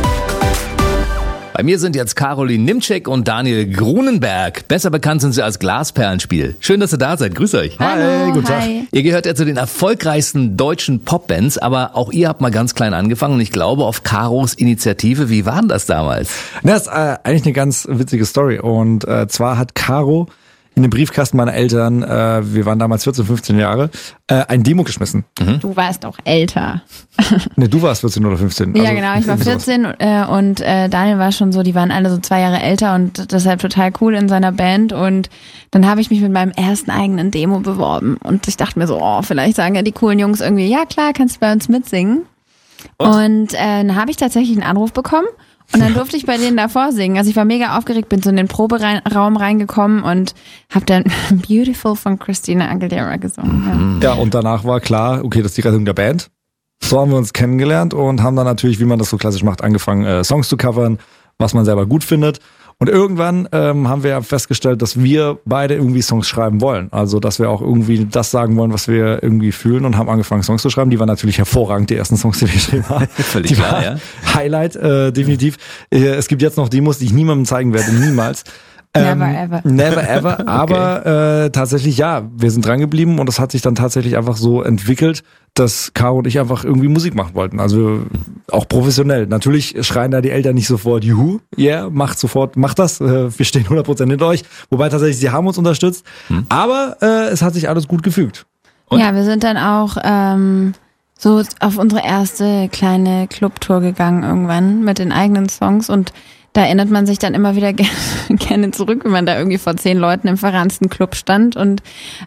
Bei mir sind jetzt Caroline Nimczek und Daniel Grunenberg. Besser bekannt sind sie als Glasperlenspiel. Schön, dass ihr da seid. Grüß euch. Hallo, hi, guten Tag. hi. Ihr gehört ja zu den erfolgreichsten deutschen Popbands, aber auch ihr habt mal ganz klein angefangen und ich glaube auf Caros Initiative. Wie war denn das damals? Na, das ist äh, eigentlich eine ganz witzige Story. Und äh, zwar hat Caro in den Briefkasten meiner Eltern, äh, wir waren damals vierzehn, fünfzehn Jahre, äh, ein Demo geschmissen. Mhm. Du warst auch älter. Ne, du warst vierzehn oder fünfzehn. Ja, also, genau, ich war vierzehn äh, und äh, Daniel war schon so, die waren alle so zwei Jahre älter und deshalb total cool in seiner Band. Und dann habe ich mich mit meinem ersten eigenen Demo beworben und ich dachte mir so, oh, vielleicht sagen ja die coolen Jungs irgendwie, ja klar, kannst du bei uns mitsingen. Und, und äh, dann habe ich tatsächlich einen Anruf bekommen. Und dann durfte ich bei denen davor singen. Also ich war mega aufgeregt, bin so in den Proberaum reingekommen und habe dann Beautiful von Christina Aguilera gesungen. Ja. ja, und danach war klar, okay, das ist die Rettung der Band. So haben wir uns kennengelernt und haben dann natürlich, wie man das so klassisch macht, angefangen, äh, Songs zu covern, was man selber gut findet. Und irgendwann ähm, haben wir festgestellt, dass wir beide irgendwie Songs schreiben wollen. Also, dass wir auch irgendwie das sagen wollen, was wir irgendwie fühlen und haben angefangen, Songs zu schreiben. Die waren natürlich hervorragend, die ersten Songs, die wir geschrieben haben. Völlig die klar, ja. Highlight, äh, definitiv. Äh, es gibt jetzt noch Demos, die ich niemandem zeigen werde, niemals. Ähm, never ever. Never ever, aber okay. äh, tatsächlich ja, wir sind dran geblieben und es hat sich dann tatsächlich einfach so entwickelt, dass Caro und ich einfach irgendwie Musik machen wollten, also auch professionell. Natürlich schreien da die Eltern nicht sofort, juhu, yeah, macht sofort, macht das, äh, wir stehen hundert Prozent hinter euch, wobei tatsächlich sie haben uns unterstützt, hm. aber äh, es hat sich alles gut gefügt. Und? Ja, wir sind dann auch ähm, so auf unsere erste kleine Clubtour gegangen irgendwann mit den eigenen Songs und da erinnert man sich dann immer wieder gerne, gerne zurück, wenn man da irgendwie vor zehn Leuten im verransten Club stand und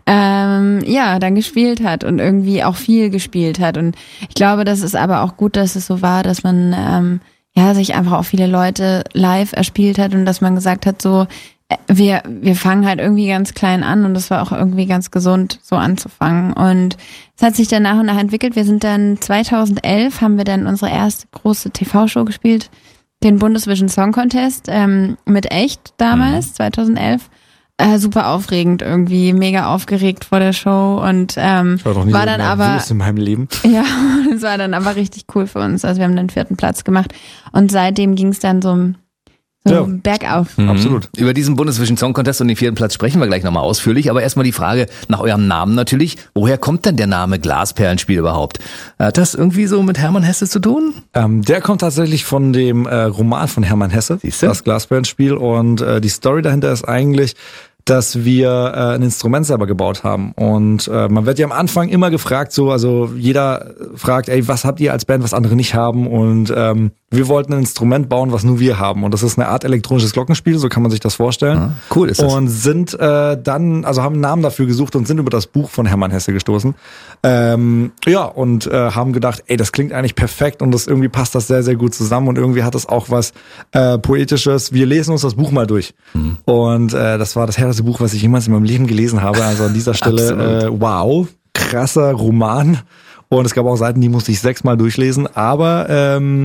ähm, ja, dann gespielt hat und irgendwie auch viel gespielt hat. Und ich glaube, das ist aber auch gut, dass es so war, dass man ähm, ja sich einfach auch viele Leute live erspielt hat und dass man gesagt hat, so äh, wir wir fangen halt irgendwie ganz klein an und es war auch irgendwie ganz gesund, so anzufangen. Und es hat sich dann nach und nach entwickelt. Wir sind dann zweitausendelf, haben wir dann unsere erste große T V-Show gespielt, den Bundesvision Song Contest ähm, mit Echt damals, mhm. zweitausendelf. Äh, super aufregend irgendwie, mega aufgeregt vor der Show und ähm, ich war, doch nie war so dann aber in meinem Leben. Ja, es war dann aber richtig cool für uns. Also wir haben den vierten Platz gemacht und seitdem ging es dann so So ja. bergauf. Mhm. Absolut. Über diesen Bundesvision Song Contest und den vierten Platz sprechen wir gleich nochmal ausführlich. Aber erstmal die Frage nach eurem Namen natürlich. Woher kommt denn der Name Glasperlenspiel überhaupt? Hat das irgendwie so mit Hermann Hesse zu tun? Ähm, der kommt tatsächlich von dem äh, Roman von Hermann Hesse, Siehste? Das Glasperlenspiel. Und äh, die Story dahinter ist eigentlich, dass wir äh, ein Instrument selber gebaut haben. Und äh, man wird ja am Anfang immer gefragt, so, also jeder fragt, ey, was habt ihr als Band, was andere nicht haben? Und ähm, wir wollten ein Instrument bauen, was nur wir haben. Und das ist eine Art elektronisches Glockenspiel, so kann man sich das vorstellen. Ah, cool ist das. Und sind äh, dann, also haben einen Namen dafür gesucht und sind über das Buch von Hermann Hesse gestoßen. Ähm, ja, und äh, haben gedacht, ey, das klingt eigentlich perfekt und das irgendwie passt das sehr, sehr gut zusammen und irgendwie hat das auch was äh, Poetisches. Wir lesen uns das Buch mal durch. Mhm. Und äh, das war das härteste Buch, was ich jemals in meinem Leben gelesen habe. Also an dieser Stelle, äh, wow, krasser Roman. Und es gab auch Seiten, die musste ich sechsmal durchlesen. Aber ähm,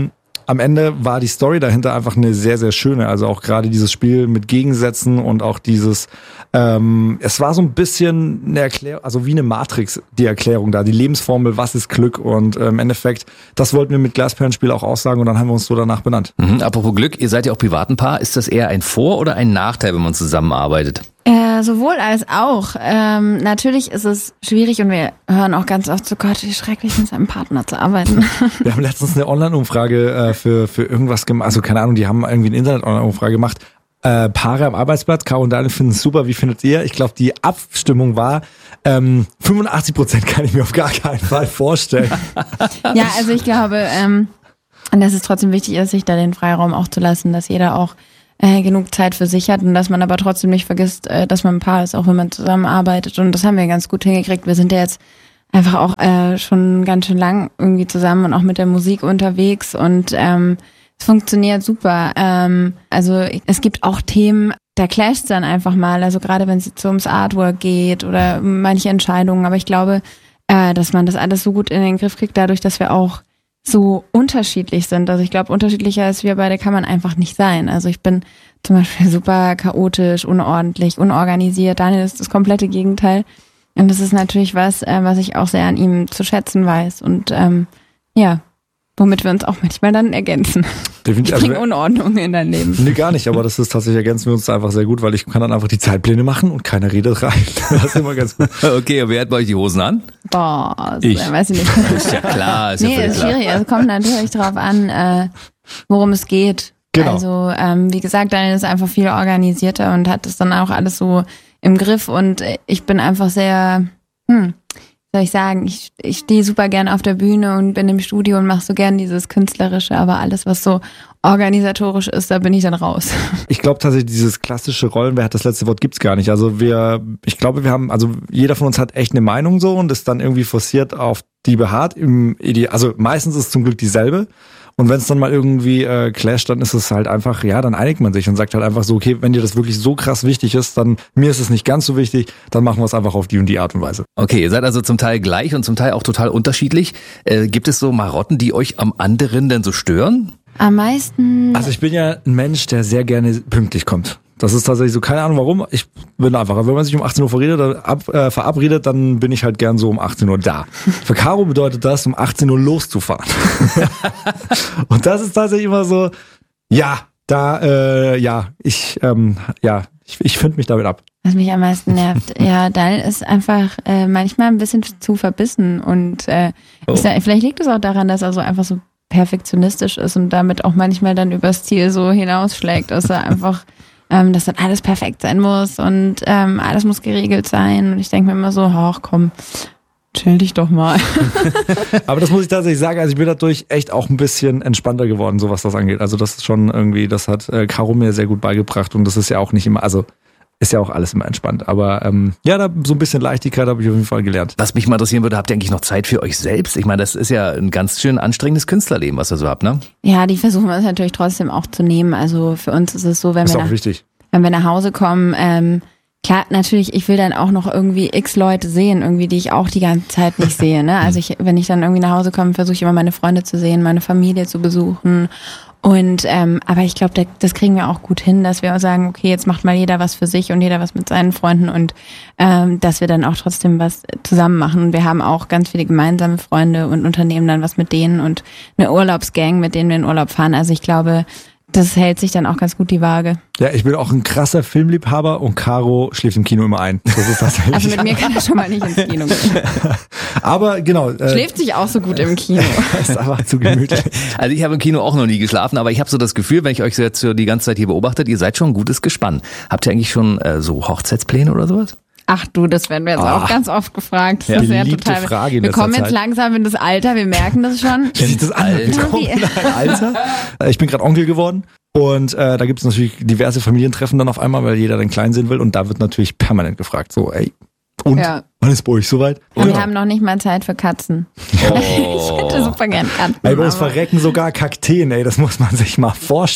am Ende war die Story dahinter einfach eine sehr, sehr schöne. Also auch gerade dieses Spiel mit Gegensätzen und auch dieses, ähm, es war so ein bisschen eine Erklärung, also wie eine Matrix, die Erklärung da, die Lebensformel, was ist Glück, und äh, im Endeffekt, das wollten wir mit Glasperlenspiel auch aussagen, und dann haben wir uns so danach benannt. Mhm, apropos Glück, ihr seid ja auch privat ein Paar. Ist das eher ein Vor- oder ein Nachteil, wenn man zusammenarbeitet? Äh, sowohl als auch. Ähm, natürlich ist es schwierig und wir hören auch ganz oft so, Gott, wie schrecklich mit seinem Partner zu arbeiten. Wir haben letztens eine Online-Umfrage äh, für für irgendwas gemacht, also keine Ahnung, die haben irgendwie eine Internet-Online-Umfrage gemacht. Äh, Paare am Arbeitsplatz, Caro und Daniel finden es super, wie findet ihr? Ich glaube, die Abstimmung war, ähm, fünfundachtzig Prozent kann ich mir auf gar keinen Fall vorstellen. Ja, also ich glaube, ähm, dass es trotzdem wichtig ist, sich da den Freiraum auch zu lassen, dass jeder auch äh, genug Zeit für sich hat und dass man aber trotzdem nicht vergisst, äh, dass man ein Paar ist, auch wenn man zusammenarbeitet, und das haben wir ganz gut hingekriegt. Wir sind ja jetzt einfach auch äh, schon ganz schön lang irgendwie zusammen und auch mit der Musik unterwegs, und ähm, es funktioniert super. Ähm, also es gibt auch Themen, da clasht dann einfach mal, also gerade wenn es jetzt so ums Artwork geht oder manche Entscheidungen, aber ich glaube, äh, dass man das alles so gut in den Griff kriegt, dadurch, dass wir auch so unterschiedlich sind. Also ich glaube, unterschiedlicher als wir beide kann man einfach nicht sein. Also ich bin zum Beispiel super chaotisch, unordentlich, unorganisiert. Daniel ist das komplette Gegenteil. Und das ist natürlich was, äh, was ich auch sehr an ihm zu schätzen weiß. Und ähm, ja, womit wir uns auch manchmal dann ergänzen. Definitiv. Ich bringe also, Unordnung in dein Leben. Nee, gar nicht, aber das ist tatsächlich, ergänzen wir uns einfach sehr gut, weil ich kann dann einfach die Zeitpläne machen und keiner redet rein. Das ist immer ganz gut. Okay, und wer hat bei euch die Hosen an? Boah, Ich. Das, weiß ich nicht. Ist ja klar, ist ja Nee, völlig ist klar. schwierig. Es kommt natürlich drauf an, äh, worum es geht. Genau. Also, ähm, wie gesagt, Daniel ist einfach viel organisierter und hat das dann auch alles so im Griff, und ich bin einfach sehr, hm, soll ich sagen, ich, ich stehe super gern auf der Bühne und bin im Studio und mache so gern dieses Künstlerische, aber alles, was so organisatorisch ist, da bin ich dann raus. Ich glaube tatsächlich, dieses klassische Rollen, wer hat das letzte Wort, gibt's gar nicht. Also wir, ich glaube, wir haben, also jeder von uns hat echt eine Meinung so und ist dann irgendwie forciert auf die beharrt. Im Ide- also meistens ist es zum Glück dieselbe. Und wenn es dann mal irgendwie äh, clasht, dann ist es halt einfach, ja, dann einigt man sich und sagt halt einfach so, okay, wenn dir das wirklich so krass wichtig ist, dann mir ist es nicht ganz so wichtig, dann machen wir es einfach auf die und die Art und Weise. Okay, ihr seid also zum Teil gleich und zum Teil auch total unterschiedlich. Äh, gibt es so Marotten, die euch am anderen denn so stören? Am meisten. Also ich bin ja ein Mensch, der sehr gerne pünktlich kommt. Das ist tatsächlich so, keine Ahnung warum, ich bin einfach, wenn man sich um achtzehn Uhr verredet, dann ab, äh, verabredet, dann bin ich halt gern so um achtzehn Uhr da. Für Caro bedeutet das, um achtzehn Uhr loszufahren. Und das ist tatsächlich immer so, ja, da, äh, ja, ich, ähm, ja, ich, ich finde mich damit ab. Was mich am meisten nervt, ja, Daniel ist einfach äh, manchmal ein bisschen zu verbissen, und äh, Oh. ist ja, vielleicht liegt es auch daran, dass er so einfach so perfektionistisch ist und damit auch manchmal dann übers Ziel so hinausschlägt, dass er einfach, ähm, dass dann alles perfekt sein muss und ähm, alles muss geregelt sein, und ich denke mir immer so, ach komm, chill dich doch mal. Aber das muss ich tatsächlich sagen, also ich bin dadurch echt auch ein bisschen entspannter geworden, so was das angeht. Also das ist schon irgendwie, das hat äh, Caro mir sehr gut beigebracht, und das ist ja auch nicht immer, also ist ja auch alles immer entspannt. Aber ähm, ja, da so ein bisschen Leichtigkeit habe ich auf jeden Fall gelernt. Was mich mal interessieren würde, habt ihr eigentlich noch Zeit für euch selbst? Ich meine, das ist ja ein ganz schön anstrengendes Künstlerleben, was ihr so habt, ne? Ja, die versuchen wir uns natürlich trotzdem auch zu nehmen. Also für uns ist es so, wenn Ist wir auch nach, wichtig. wenn wir nach Hause kommen, ähm, klar, natürlich, ich will dann auch noch irgendwie x Leute sehen, irgendwie, die ich auch die ganze Zeit nicht sehe, ne? Also ich, wenn ich dann irgendwie nach Hause komme, versuche ich immer meine Freunde zu sehen, meine Familie zu besuchen. Und ähm, aber ich glaube, das kriegen wir auch gut hin, dass wir sagen, okay, jetzt macht mal jeder was für sich und jeder was mit seinen Freunden, und ähm, dass wir dann auch trotzdem was zusammen machen. Und wir haben auch ganz viele gemeinsame Freunde und unternehmen dann was mit denen und eine Urlaubsgang, mit denen wir in Urlaub fahren. Also ich glaube, das hält sich dann auch ganz gut die Waage. Ja, ich bin auch ein krasser Filmliebhaber, und Caro schläft im Kino immer ein. Das ist tatsächlich. Also mit mir kann er schon mal nicht ins Kino gehen. Aber genau. Äh, Schläft sich auch so gut im Kino. ist einfach zu gemütlich. Also ich habe im Kino auch noch nie geschlafen, aber ich habe so das Gefühl, wenn ich euch jetzt so die ganze Zeit hier beobachtet, ihr seid schon ein gutes Gespann. Habt ihr eigentlich schon äh, so Hochzeitspläne oder sowas? Ach du, das werden wir jetzt Ach, auch ganz oft gefragt. Das ja, ist ja beliebte total. Frage in wir letzter kommen jetzt Zeit. langsam in das Alter, wir merken das schon. Wie sieht das an? Alter. Wir kommen in ein Alter. Ich bin gerade Onkel geworden. Und äh, da gibt es natürlich diverse Familientreffen dann auf einmal, weil jeder den Kleinen sehen will. Und da wird natürlich permanent gefragt, so, ey, und Ja. wann ist bei euch soweit? Und wir Genau. haben noch nicht mal Zeit für Katzen. Oh. Ich hätte super gern Katzen. Ey, bei uns aber- verrecken sogar Kakteen, ey, das muss man sich mal vorstellen.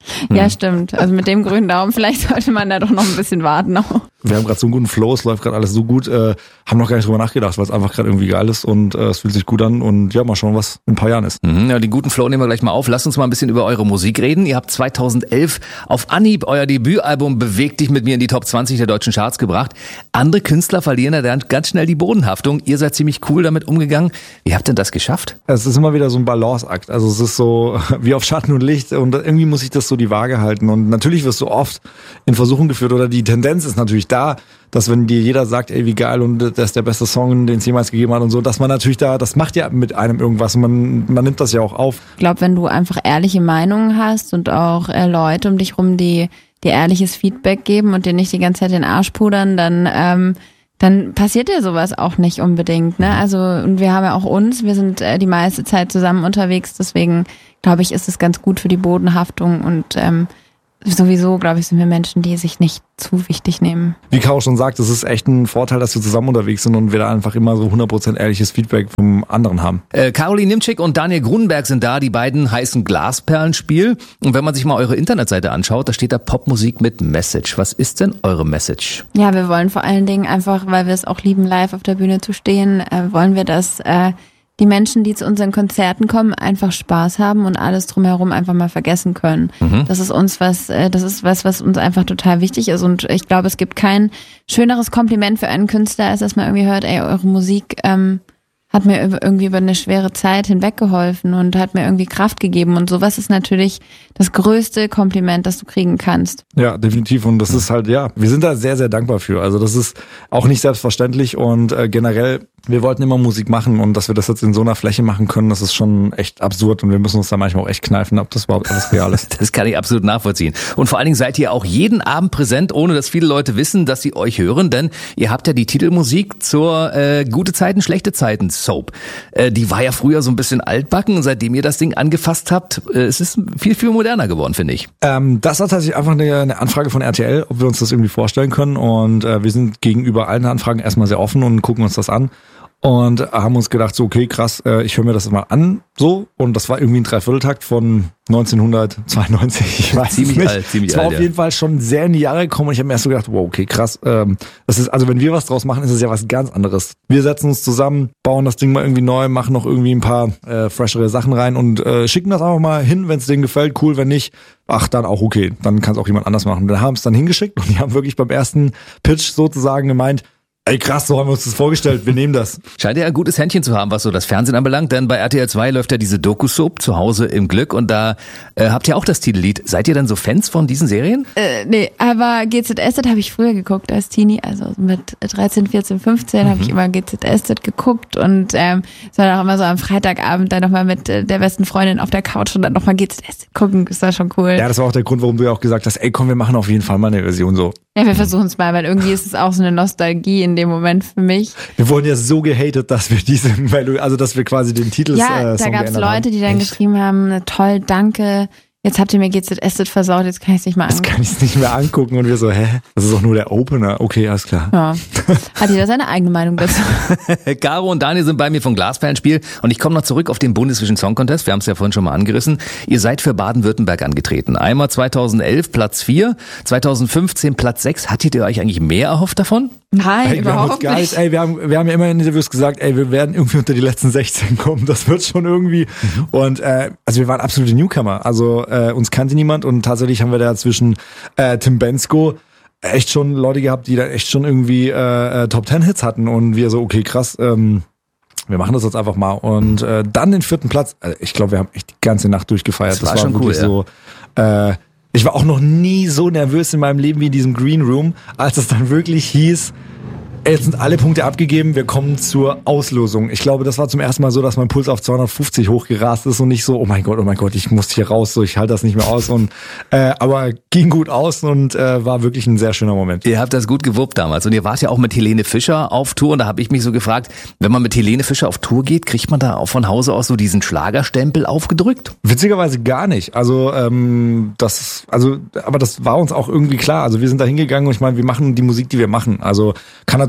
Ja, hm. stimmt. Also mit dem grünen Daumen, vielleicht sollte man da doch noch ein bisschen warten. Auch. Wir haben gerade so einen guten Flow, es läuft gerade alles so gut, äh, haben noch gar nicht drüber nachgedacht, weil es einfach gerade irgendwie geil ist und äh, es fühlt sich gut an und ja, mal schauen, was in ein paar Jahren ist. Mhm, ja, den guten Flow nehmen wir gleich mal auf. Lasst uns mal ein bisschen über eure Musik reden. Ihr habt zweitausendelf auf Anhieb euer Debütalbum Beweg dich mit mir in die Top zwanzig der deutschen Charts gebracht. Andere Künstler verlieren da dann ganz schnell die Bodenhaftung. Ihr seid ziemlich cool damit umgegangen. Wie habt ihr das geschafft? Es ist immer wieder so ein Balanceakt. Also es ist so wie auf Schatten und Licht und irgendwie muss ich das so die Waage halten. Und natürlich wirst du oft in Versuchung geführt oder die Tendenz ist natürlich da, dass wenn dir jeder sagt, ey, wie geil und das ist der beste Song, den es jemals gegeben hat und so, dass man natürlich da, das macht ja mit einem irgendwas und man, man nimmt das ja auch auf. Ich glaube, wenn du einfach ehrliche Meinungen hast und auch äh, Leute um dich rum, die dir ehrliches Feedback geben und dir nicht die ganze Zeit den Arsch pudern, dann ähm, dann passiert dir sowas auch nicht unbedingt, ne? Also, und wir haben ja auch uns, wir sind äh, die meiste Zeit zusammen unterwegs, deswegen glaube ich, ist es ganz gut für die Bodenhaftung und ähm, sowieso, glaube ich, sind wir Menschen, die sich nicht zu wichtig nehmen. Wie Caro schon sagt, es ist echt ein Vorteil, dass wir zusammen unterwegs sind und wir da einfach immer so hundert Prozent ehrliches Feedback vom anderen haben. Äh, Caroline Nimczyk und Daniel Grunenberg sind da, die beiden heißen Glasperlenspiel. Und wenn man sich mal eure Internetseite anschaut, da steht da Popmusik mit Message. Was ist denn eure Message? Ja, wir wollen vor allen Dingen einfach, weil wir es auch lieben, live auf der Bühne zu stehen, äh, wollen wir, dass äh, die Menschen, die zu unseren Konzerten kommen, einfach Spaß haben und alles drumherum einfach mal vergessen können. Mhm. Das ist uns was, das ist was, was uns einfach total wichtig ist. Und ich glaube, es gibt kein schöneres Kompliment für einen Künstler, als dass man irgendwie hört, ey, eure Musik ähm, hat mir irgendwie über eine schwere Zeit hinweggeholfen und hat mir irgendwie Kraft gegeben. Und sowas ist natürlich das größte Kompliment, das du kriegen kannst. Ja, definitiv. Und das ist halt, ja, wir sind da sehr, sehr dankbar für. Also das ist auch nicht selbstverständlich und äh, generell, wir wollten immer Musik machen und dass wir das jetzt in so einer Fläche machen können, das ist schon echt absurd und wir müssen uns da manchmal auch echt kneifen, ob das überhaupt alles real ist. Das kann ich absolut nachvollziehen. Und vor allen Dingen seid ihr auch jeden Abend präsent, ohne dass viele Leute wissen, dass sie euch hören, denn ihr habt ja die Titelmusik zur äh, Gute Zeiten, Schlechte Zeiten Soap. Äh, die war ja früher so ein bisschen altbacken und seitdem ihr das Ding angefasst habt, äh, es ist viel, viel moderner geworden, finde ich. Ähm, das war tatsächlich einfach eine, eine Anfrage von R T L, ob wir uns das irgendwie vorstellen können und äh, wir sind gegenüber allen Anfragen erstmal sehr offen und gucken uns das an. Und haben uns gedacht, so okay, krass, äh, ich höre mir das mal an, so. Und das war irgendwie ein Dreivierteltakt von neunzehnhundertzweiundneunzig, ich weiß ziemlich nicht. alt, ziemlich es war alt, auf jeden ja. Fall schon sehr in die Jahre gekommen und ich habe mir erst so gedacht, wow, okay, krass. Ähm, das ist, also wenn wir was draus machen, ist es ja was ganz anderes. Wir setzen uns zusammen, bauen das Ding mal irgendwie neu, machen noch irgendwie ein paar äh, freshere Sachen rein und äh, schicken das einfach mal hin, wenn es denen gefällt, cool, wenn nicht, ach, dann auch okay, dann kann es auch jemand anders machen. Wir haben es dann hingeschickt und die haben wirklich beim ersten Pitch sozusagen gemeint, ey krass, so haben wir uns das vorgestellt, wir nehmen das. Scheint ja ein gutes Händchen zu haben, was so das Fernsehen anbelangt, denn bei R T L zwei läuft ja diese Doku-Soap zu Hause im Glück und da äh, habt ihr auch das Titellied. Seid ihr denn so Fans von diesen Serien? Äh, nee, aber G Z S Z habe ich früher geguckt als Teenie, also mit dreizehn, vierzehn, fünfzehn mhm. habe ich immer G Z S Z geguckt und ähm, es war dann auch immer so am Freitagabend dann nochmal mit äh, der besten Freundin auf der Couch und dann nochmal G Z S Z gucken, ist das schon cool. Ja, das war auch der Grund, warum du ja auch gesagt hast, ey komm, wir machen auf jeden Fall mal eine Version so. Ja, wir versuchen es mal, weil irgendwie ist es auch so eine Nostalgie in dem Moment für mich. Wir wurden ja so gehatet, dass wir diese, also dass wir quasi den Titel Ja, äh, da gab es Leute, haben. die dann Echt? geschrieben haben, toll, danke, jetzt habt ihr mir G Z S Z versaut, jetzt kann ich es nicht mehr angucken. Jetzt kann ich es nicht mehr angucken und wir so, hä? Das ist doch nur der Opener. Okay, alles klar. Ja. Hat jeder seine eigene Meinung dazu. Caro und Daniel sind bei mir vom Glasperlenspiel und ich komme noch zurück auf den Bundesvision Song Contest. Wir haben es ja vorhin schon mal angerissen. Ihr seid für Baden-Württemberg angetreten. Einmal zweitausendelf Platz vier, zweitausendfünfzehn Platz sechs. Hattet ihr euch eigentlich mehr erhofft davon? Nein, ey, überhaupt wir nicht. Ey, wir haben, wir haben ja immer in Interviews gesagt, ey, wir werden irgendwie unter die letzten sechzehn kommen. Das wird schon irgendwie. Mhm. Und äh, also wir waren absolute Newcomer. Also äh, uns kannte niemand und tatsächlich haben wir da zwischen äh, Tim Bensko echt schon Leute gehabt, die da echt schon irgendwie äh, Top Ten Hits hatten und wir so, okay, krass, ähm, wir machen das jetzt einfach mal. Und äh, dann den vierten Platz, also ich glaube, wir haben echt die ganze Nacht durchgefeiert. Das war, das war schon wirklich cool, so. Äh, ich war auch noch nie so nervös in meinem Leben wie in diesem Green Room, als es dann wirklich hieß, jetzt sind alle Punkte abgegeben, wir kommen zur Auslosung. Ich glaube, das war zum ersten Mal so, dass mein Puls auf zweihundertfünfzig hochgerast ist und nicht so, oh mein Gott, oh mein Gott, ich muss hier raus, so ich halte das nicht mehr aus. Und äh, aber ging gut aus und äh, war wirklich ein sehr schöner Moment. Ihr habt das gut gewuppt damals und ihr wart ja auch mit Helene Fischer auf Tour und da habe ich mich so gefragt, wenn man mit Helene Fischer auf Tour geht, kriegt man da auch von Hause aus so diesen Schlagerstempel aufgedrückt? Witzigerweise gar nicht. Also ähm, das, also, aber das war uns auch irgendwie klar. Also wir sind da hingegangen und ich meine, wir machen die Musik, die wir machen. Also kann natürlich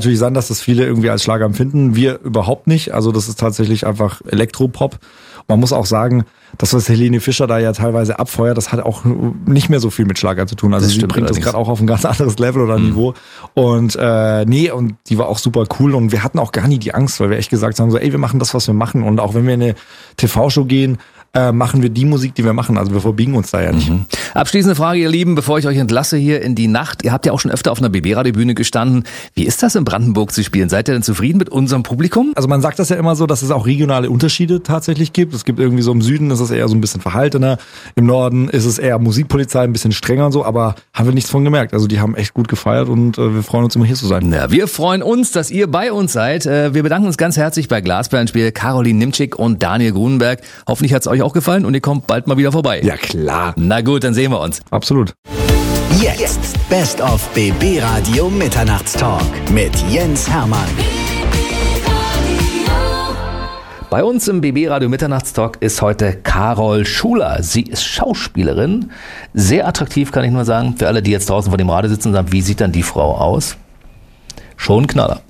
natürlich sein, dass das viele irgendwie als Schlager empfinden. Wir überhaupt nicht. Also das ist tatsächlich einfach Elektropop. Man muss auch sagen, das, was Helene Fischer da ja teilweise abfeuert, das hat auch nicht mehr so viel mit Schlager zu tun. Also sie bringt das gerade auch auf ein ganz anderes Level oder mhm. Niveau. Und äh, nee, und die war auch super cool. Und wir hatten auch gar nie die Angst, weil wir echt gesagt haben, so, ey, wir machen das, was wir machen. Und auch wenn wir in eine T V-Show gehen, äh, machen wir die Musik, die wir machen. Also wir verbiegen uns da ja nicht. Mhm. Abschließende Frage, ihr Lieben, bevor ich euch entlasse hier in die Nacht. Ihr habt ja auch schon öfter auf einer B B-Radio-Bühne gestanden. Wie ist das in Brandenburg zu spielen? Seid ihr denn zufrieden mit unserem Publikum? Also man sagt das ja immer so, dass es auch regionale Unterschiede tatsächlich gibt. Es gibt irgendwie so im Süden ist es eher so ein bisschen verhaltener. Im Norden ist es eher Musikpolizei, ein bisschen strenger und so. Aber haben wir nichts von gemerkt. Also die haben echt gut gefeiert und äh, wir freuen uns immer hier zu sein. Ja, wir freuen uns, dass ihr bei uns seid. Äh, wir bedanken uns ganz herzlich bei Glasperlenspiel Caroline Nimczyk und Daniel Grunenberg. Hoffentlich hat es euch auch gefallen und ihr kommt bald mal wieder vorbei. Ja, klar. Na gut, dann sehen wir uns. Absolut. Jetzt Best of B B Radio Mitternachtstalk mit Jens Hermann. Bei uns im B B Radio Mitternachtstalk ist heute Carol Schuler. Sie ist Schauspielerin. Sehr attraktiv, kann ich nur sagen. Für alle, die jetzt draußen vor dem Radio sitzen und sagen, wie sieht dann die Frau aus? Schon ein Knaller.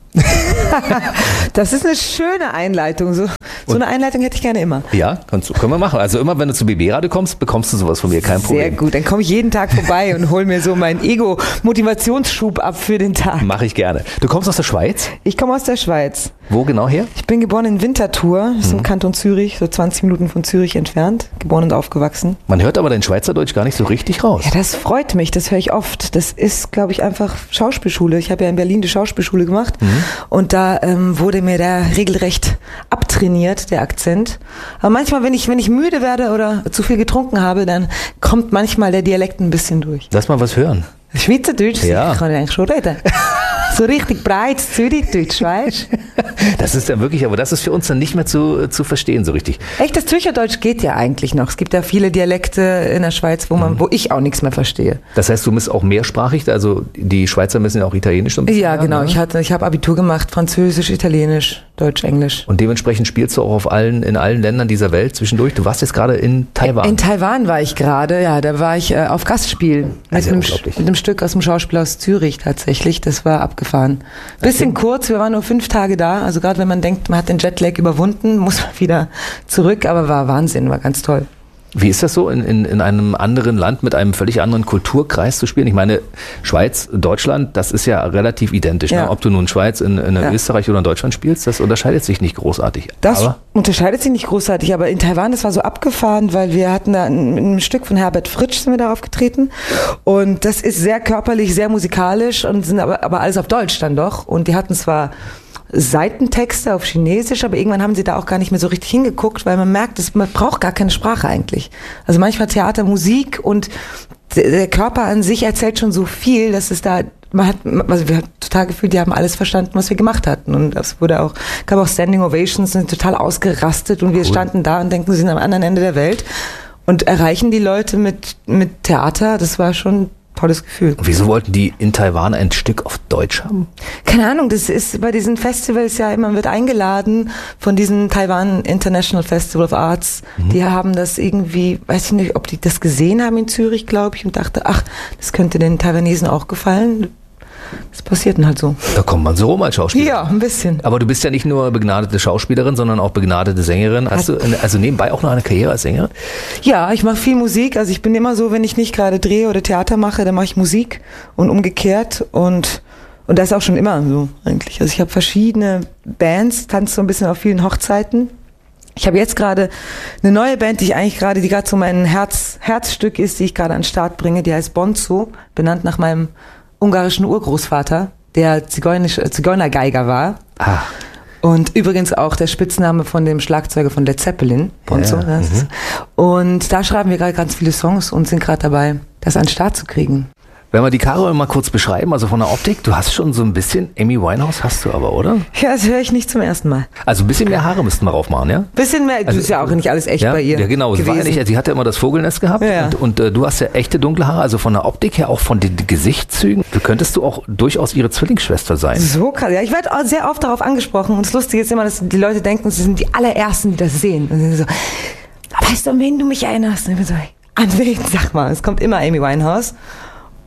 Das ist eine schöne Einleitung. So, so eine Einleitung hätte ich gerne immer. Ja, kannst du, können wir machen. Also immer, wenn du zu B B-Radio kommst, bekommst du sowas von mir, kein Problem. Sehr gut, dann komme ich jeden Tag vorbei und hole mir so meinen Ego-Motivationsschub ab für den Tag. Mache ich gerne. Du kommst aus der Schweiz? Ich komme aus der Schweiz. Wo genau her? Ich bin geboren in Winterthur, das ist mhm. im Kanton Zürich, so zwanzig Minuten von Zürich entfernt. Geboren und aufgewachsen. Man hört aber dein Schweizerdeutsch gar nicht so richtig raus. Ja, das freut mich, das höre ich oft. Das ist, glaube ich, einfach Schauspielschule. Ich habe ja in Berlin die Schauspielschule gemacht mhm. und da ähm, wurde mir der regelrecht abtrainiert, der Akzent. Aber manchmal, wenn ich, wenn ich müde werde oder zu viel getrunken habe, dann kommt manchmal der Dialekt ein bisschen durch. Lass mal was hören. Schweizerdeutsch? Ja. Ich kann ja eigentlich schon reden. So richtig breites Zürichdeutsch, weißt du? Das ist ja wirklich, aber das ist für uns dann nicht mehr zu, zu verstehen so richtig. Echt, das Zürcherdeutsch geht ja eigentlich noch. Es gibt ja viele Dialekte in der Schweiz, wo man, mhm. wo ich auch nichts mehr verstehe. Das heißt, du bist auch mehrsprachig, also die Schweizer müssen ja auch Italienisch so ein bisschen Ja, lernen, genau. Ne? Ich hatte, ich habe Abitur gemacht, Französisch, Italienisch, Deutsch, Englisch. Und dementsprechend spielst du auch auf allen, in allen Ländern dieser Welt zwischendurch. Du warst jetzt gerade in Taiwan. In Taiwan war ich gerade, ja, da war ich äh, auf Gastspiel mit, also einem, mit einem Stück aus dem Schauspiel aus Zürich tatsächlich. Das war abgefahren. Bisschen kurz, wir waren nur fünf Tage da. Also gerade wenn man denkt, man hat den Jetlag überwunden, muss man wieder zurück. Aber war Wahnsinn, war ganz toll. Wie ist das so, in, in, in einem anderen Land mit einem völlig anderen Kulturkreis zu spielen? Ich meine, Schweiz, Deutschland, das ist ja relativ identisch. Ja. Ne? Ob du nun Schweiz in, in ja. Österreich oder in Deutschland spielst, das unterscheidet sich nicht großartig. Das aber unterscheidet sich nicht großartig, aber in Taiwan, das war so abgefahren, weil wir hatten da ein, ein Stück von Herbert Fritsch, sind wir da aufgetreten. Und das ist sehr körperlich, sehr musikalisch und sind aber, aber alles auf Deutsch dann doch. Und die hatten zwar Seitentexte auf Chinesisch, aber irgendwann haben sie da auch gar nicht mehr so richtig hingeguckt, weil man merkt, dass man braucht gar keine Sprache eigentlich. Also manchmal Theater, Musik und der Körper an sich erzählt schon so viel, dass es da, man hat, also wir haben total gefühlt, die haben alles verstanden, was wir gemacht hatten. Und das wurde auch, gab auch Standing Ovations, sind total ausgerastet und wir cool. standen da und denken, sie sind am anderen Ende der Welt und erreichen die Leute mit, mit Theater. Das war schon tolles Gefühl. Und wieso wollten die in Taiwan ein Stück auf Deutsch haben? Keine Ahnung, das ist bei diesen Festivals ja immer, man wird eingeladen von diesem Taiwan International Festival of Arts. Mhm. Die haben das irgendwie, weiß ich nicht, ob die das gesehen haben in Zürich, glaube ich, und dachte, ach, das könnte den Taiwanesen auch gefallen. Das passiert dann halt so. Da kommt man so rum als Schauspielerin. Ja, ein bisschen. Aber du bist ja nicht nur begnadete Schauspielerin, sondern auch begnadete Sängerin. Hast du eine, also nebenbei auch noch eine Karriere als Sängerin? Ja, ich mache viel Musik. Also ich bin immer so, wenn ich nicht gerade drehe oder Theater mache, dann mache ich Musik und umgekehrt. Und und das ist auch schon immer so eigentlich. Also ich habe verschiedene Bands, tanze so ein bisschen auf vielen Hochzeiten. Ich habe jetzt gerade eine neue Band, die ich eigentlich gerade, die gerade so mein Herz, Herzstück ist, die ich gerade an den Start bringe. Die heißt Bonzo, benannt nach meinem ungarischen Urgroßvater, der Zigeunergeiger war. Ah. Und übrigens auch der Spitzname von dem Schlagzeuger von Led Zeppelin, Bonzo. Ja, das mhm. Und da schreiben wir gerade ganz viele Songs und sind gerade dabei, das an den Start zu kriegen. Wenn wir die Carol mal kurz beschreiben, also von der Optik, du hast schon so ein bisschen, Amy Winehouse hast du aber, oder? Ja, das höre ich nicht zum ersten Mal. Also ein bisschen mehr Haare müssten wir raufmachen, ja? Bisschen mehr, also, das ist ja auch nicht alles echt ja, bei ihr. Ja, genau, sie, war ja nicht, sie hatte immer das Vogelnest gehabt ja, ja. und, und äh, du hast ja echte dunkle Haare, also von der Optik her, auch von den Gesichtszügen, du könntest du auch durchst ihre Zwillingsschwester sein. So krass, ja, ich werde auch sehr oft darauf angesprochen und das Lustige ist immer, dass die Leute denken, sie sind die allerersten, die das sehen. Und sie so, weißt du, an wen du mich erinnerst? Und ich bin so, an wen? Sag mal, es kommt immer Amy Winehouse.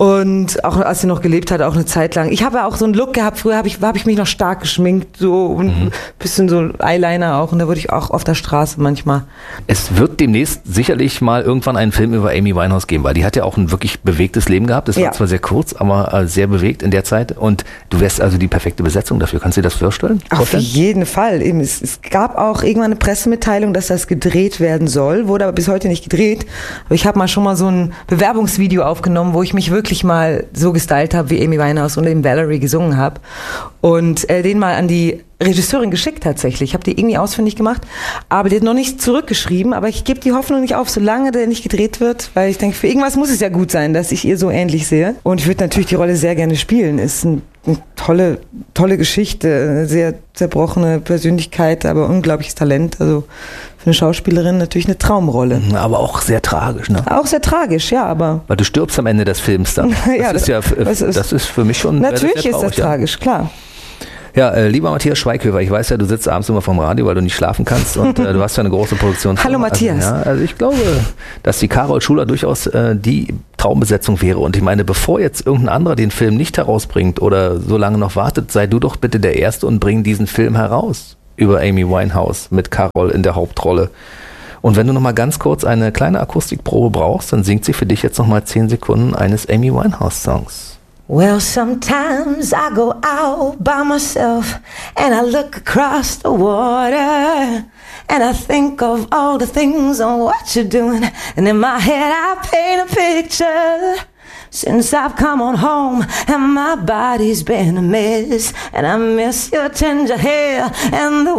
Und auch als sie noch gelebt hat, auch eine Zeit lang. Ich habe ja auch so einen Look gehabt, früher habe ich, hab ich mich noch stark geschminkt, so und ein mhm. bisschen so Eyeliner auch. Und da wurde ich auch auf der Straße manchmal. Es wird demnächst sicherlich mal irgendwann einen Film über Amy Winehouse geben, weil die hat ja auch ein wirklich bewegtes Leben gehabt. Es war ja. zwar sehr kurz, aber sehr bewegt in der Zeit. Und du wärst also die perfekte Besetzung dafür. Kannst du dir das vorstellen? Auf jeden Fall. Eben, es, es gab auch irgendwann eine Pressemitteilung, dass das gedreht werden soll, wurde aber bis heute nicht gedreht. Aber ich habe mal schon mal so ein Bewerbungsvideo aufgenommen, wo ich mich wirklich mal so gestylt habe, wie Amy Winehouse und eben Valerie gesungen habe. Und äh, den mal an die Regisseurin geschickt tatsächlich. Ich habe die irgendwie ausfindig gemacht, aber die hat noch nicht zurückgeschrieben. Aber ich gebe die Hoffnung nicht auf, solange der nicht gedreht wird, weil ich denke, für irgendwas muss es ja gut sein, dass ich ihr so ähnlich sehe. Und ich würde natürlich die Rolle sehr gerne spielen. Ist ein, eine tolle, tolle Geschichte, eine sehr zerbrochene Persönlichkeit, aber unglaubliches Talent. Also für eine Schauspielerin natürlich eine Traumrolle. Aber auch sehr tragisch, ne? Auch sehr tragisch, ja, aber... Weil du stirbst am Ende des Films dann. Das ja, ist ja, das ist, das ist für mich schon natürlich sehr traurig, ist das tragisch, ja. klar. Ja, äh, lieber Matthias Schweighöfer, ich weiß ja, du sitzt abends immer vorm Radio, weil du nicht schlafen kannst und äh, du hast ja eine große Produktion. Hallo Matthias. Also, ja, also ich glaube, dass die Carol Schuler durchaus äh, die Traumbesetzung wäre. Und ich meine, bevor jetzt irgendein anderer den Film nicht herausbringt oder so lange noch wartet, sei du doch bitte der Erste und bring diesen Film heraus über Amy Winehouse mit Carol in der Hauptrolle. Und wenn du noch mal ganz kurz eine kleine Akustikprobe brauchst, dann singt sie für dich jetzt noch mal zehn Sekunden eines Amy Winehouse-Songs. Well, sometimes I go out by myself and I look across the water and I think of all the things and what you're doing, and in my head I paint a picture. Since I've come on home and my body's been a mess, and I miss your tender hair and the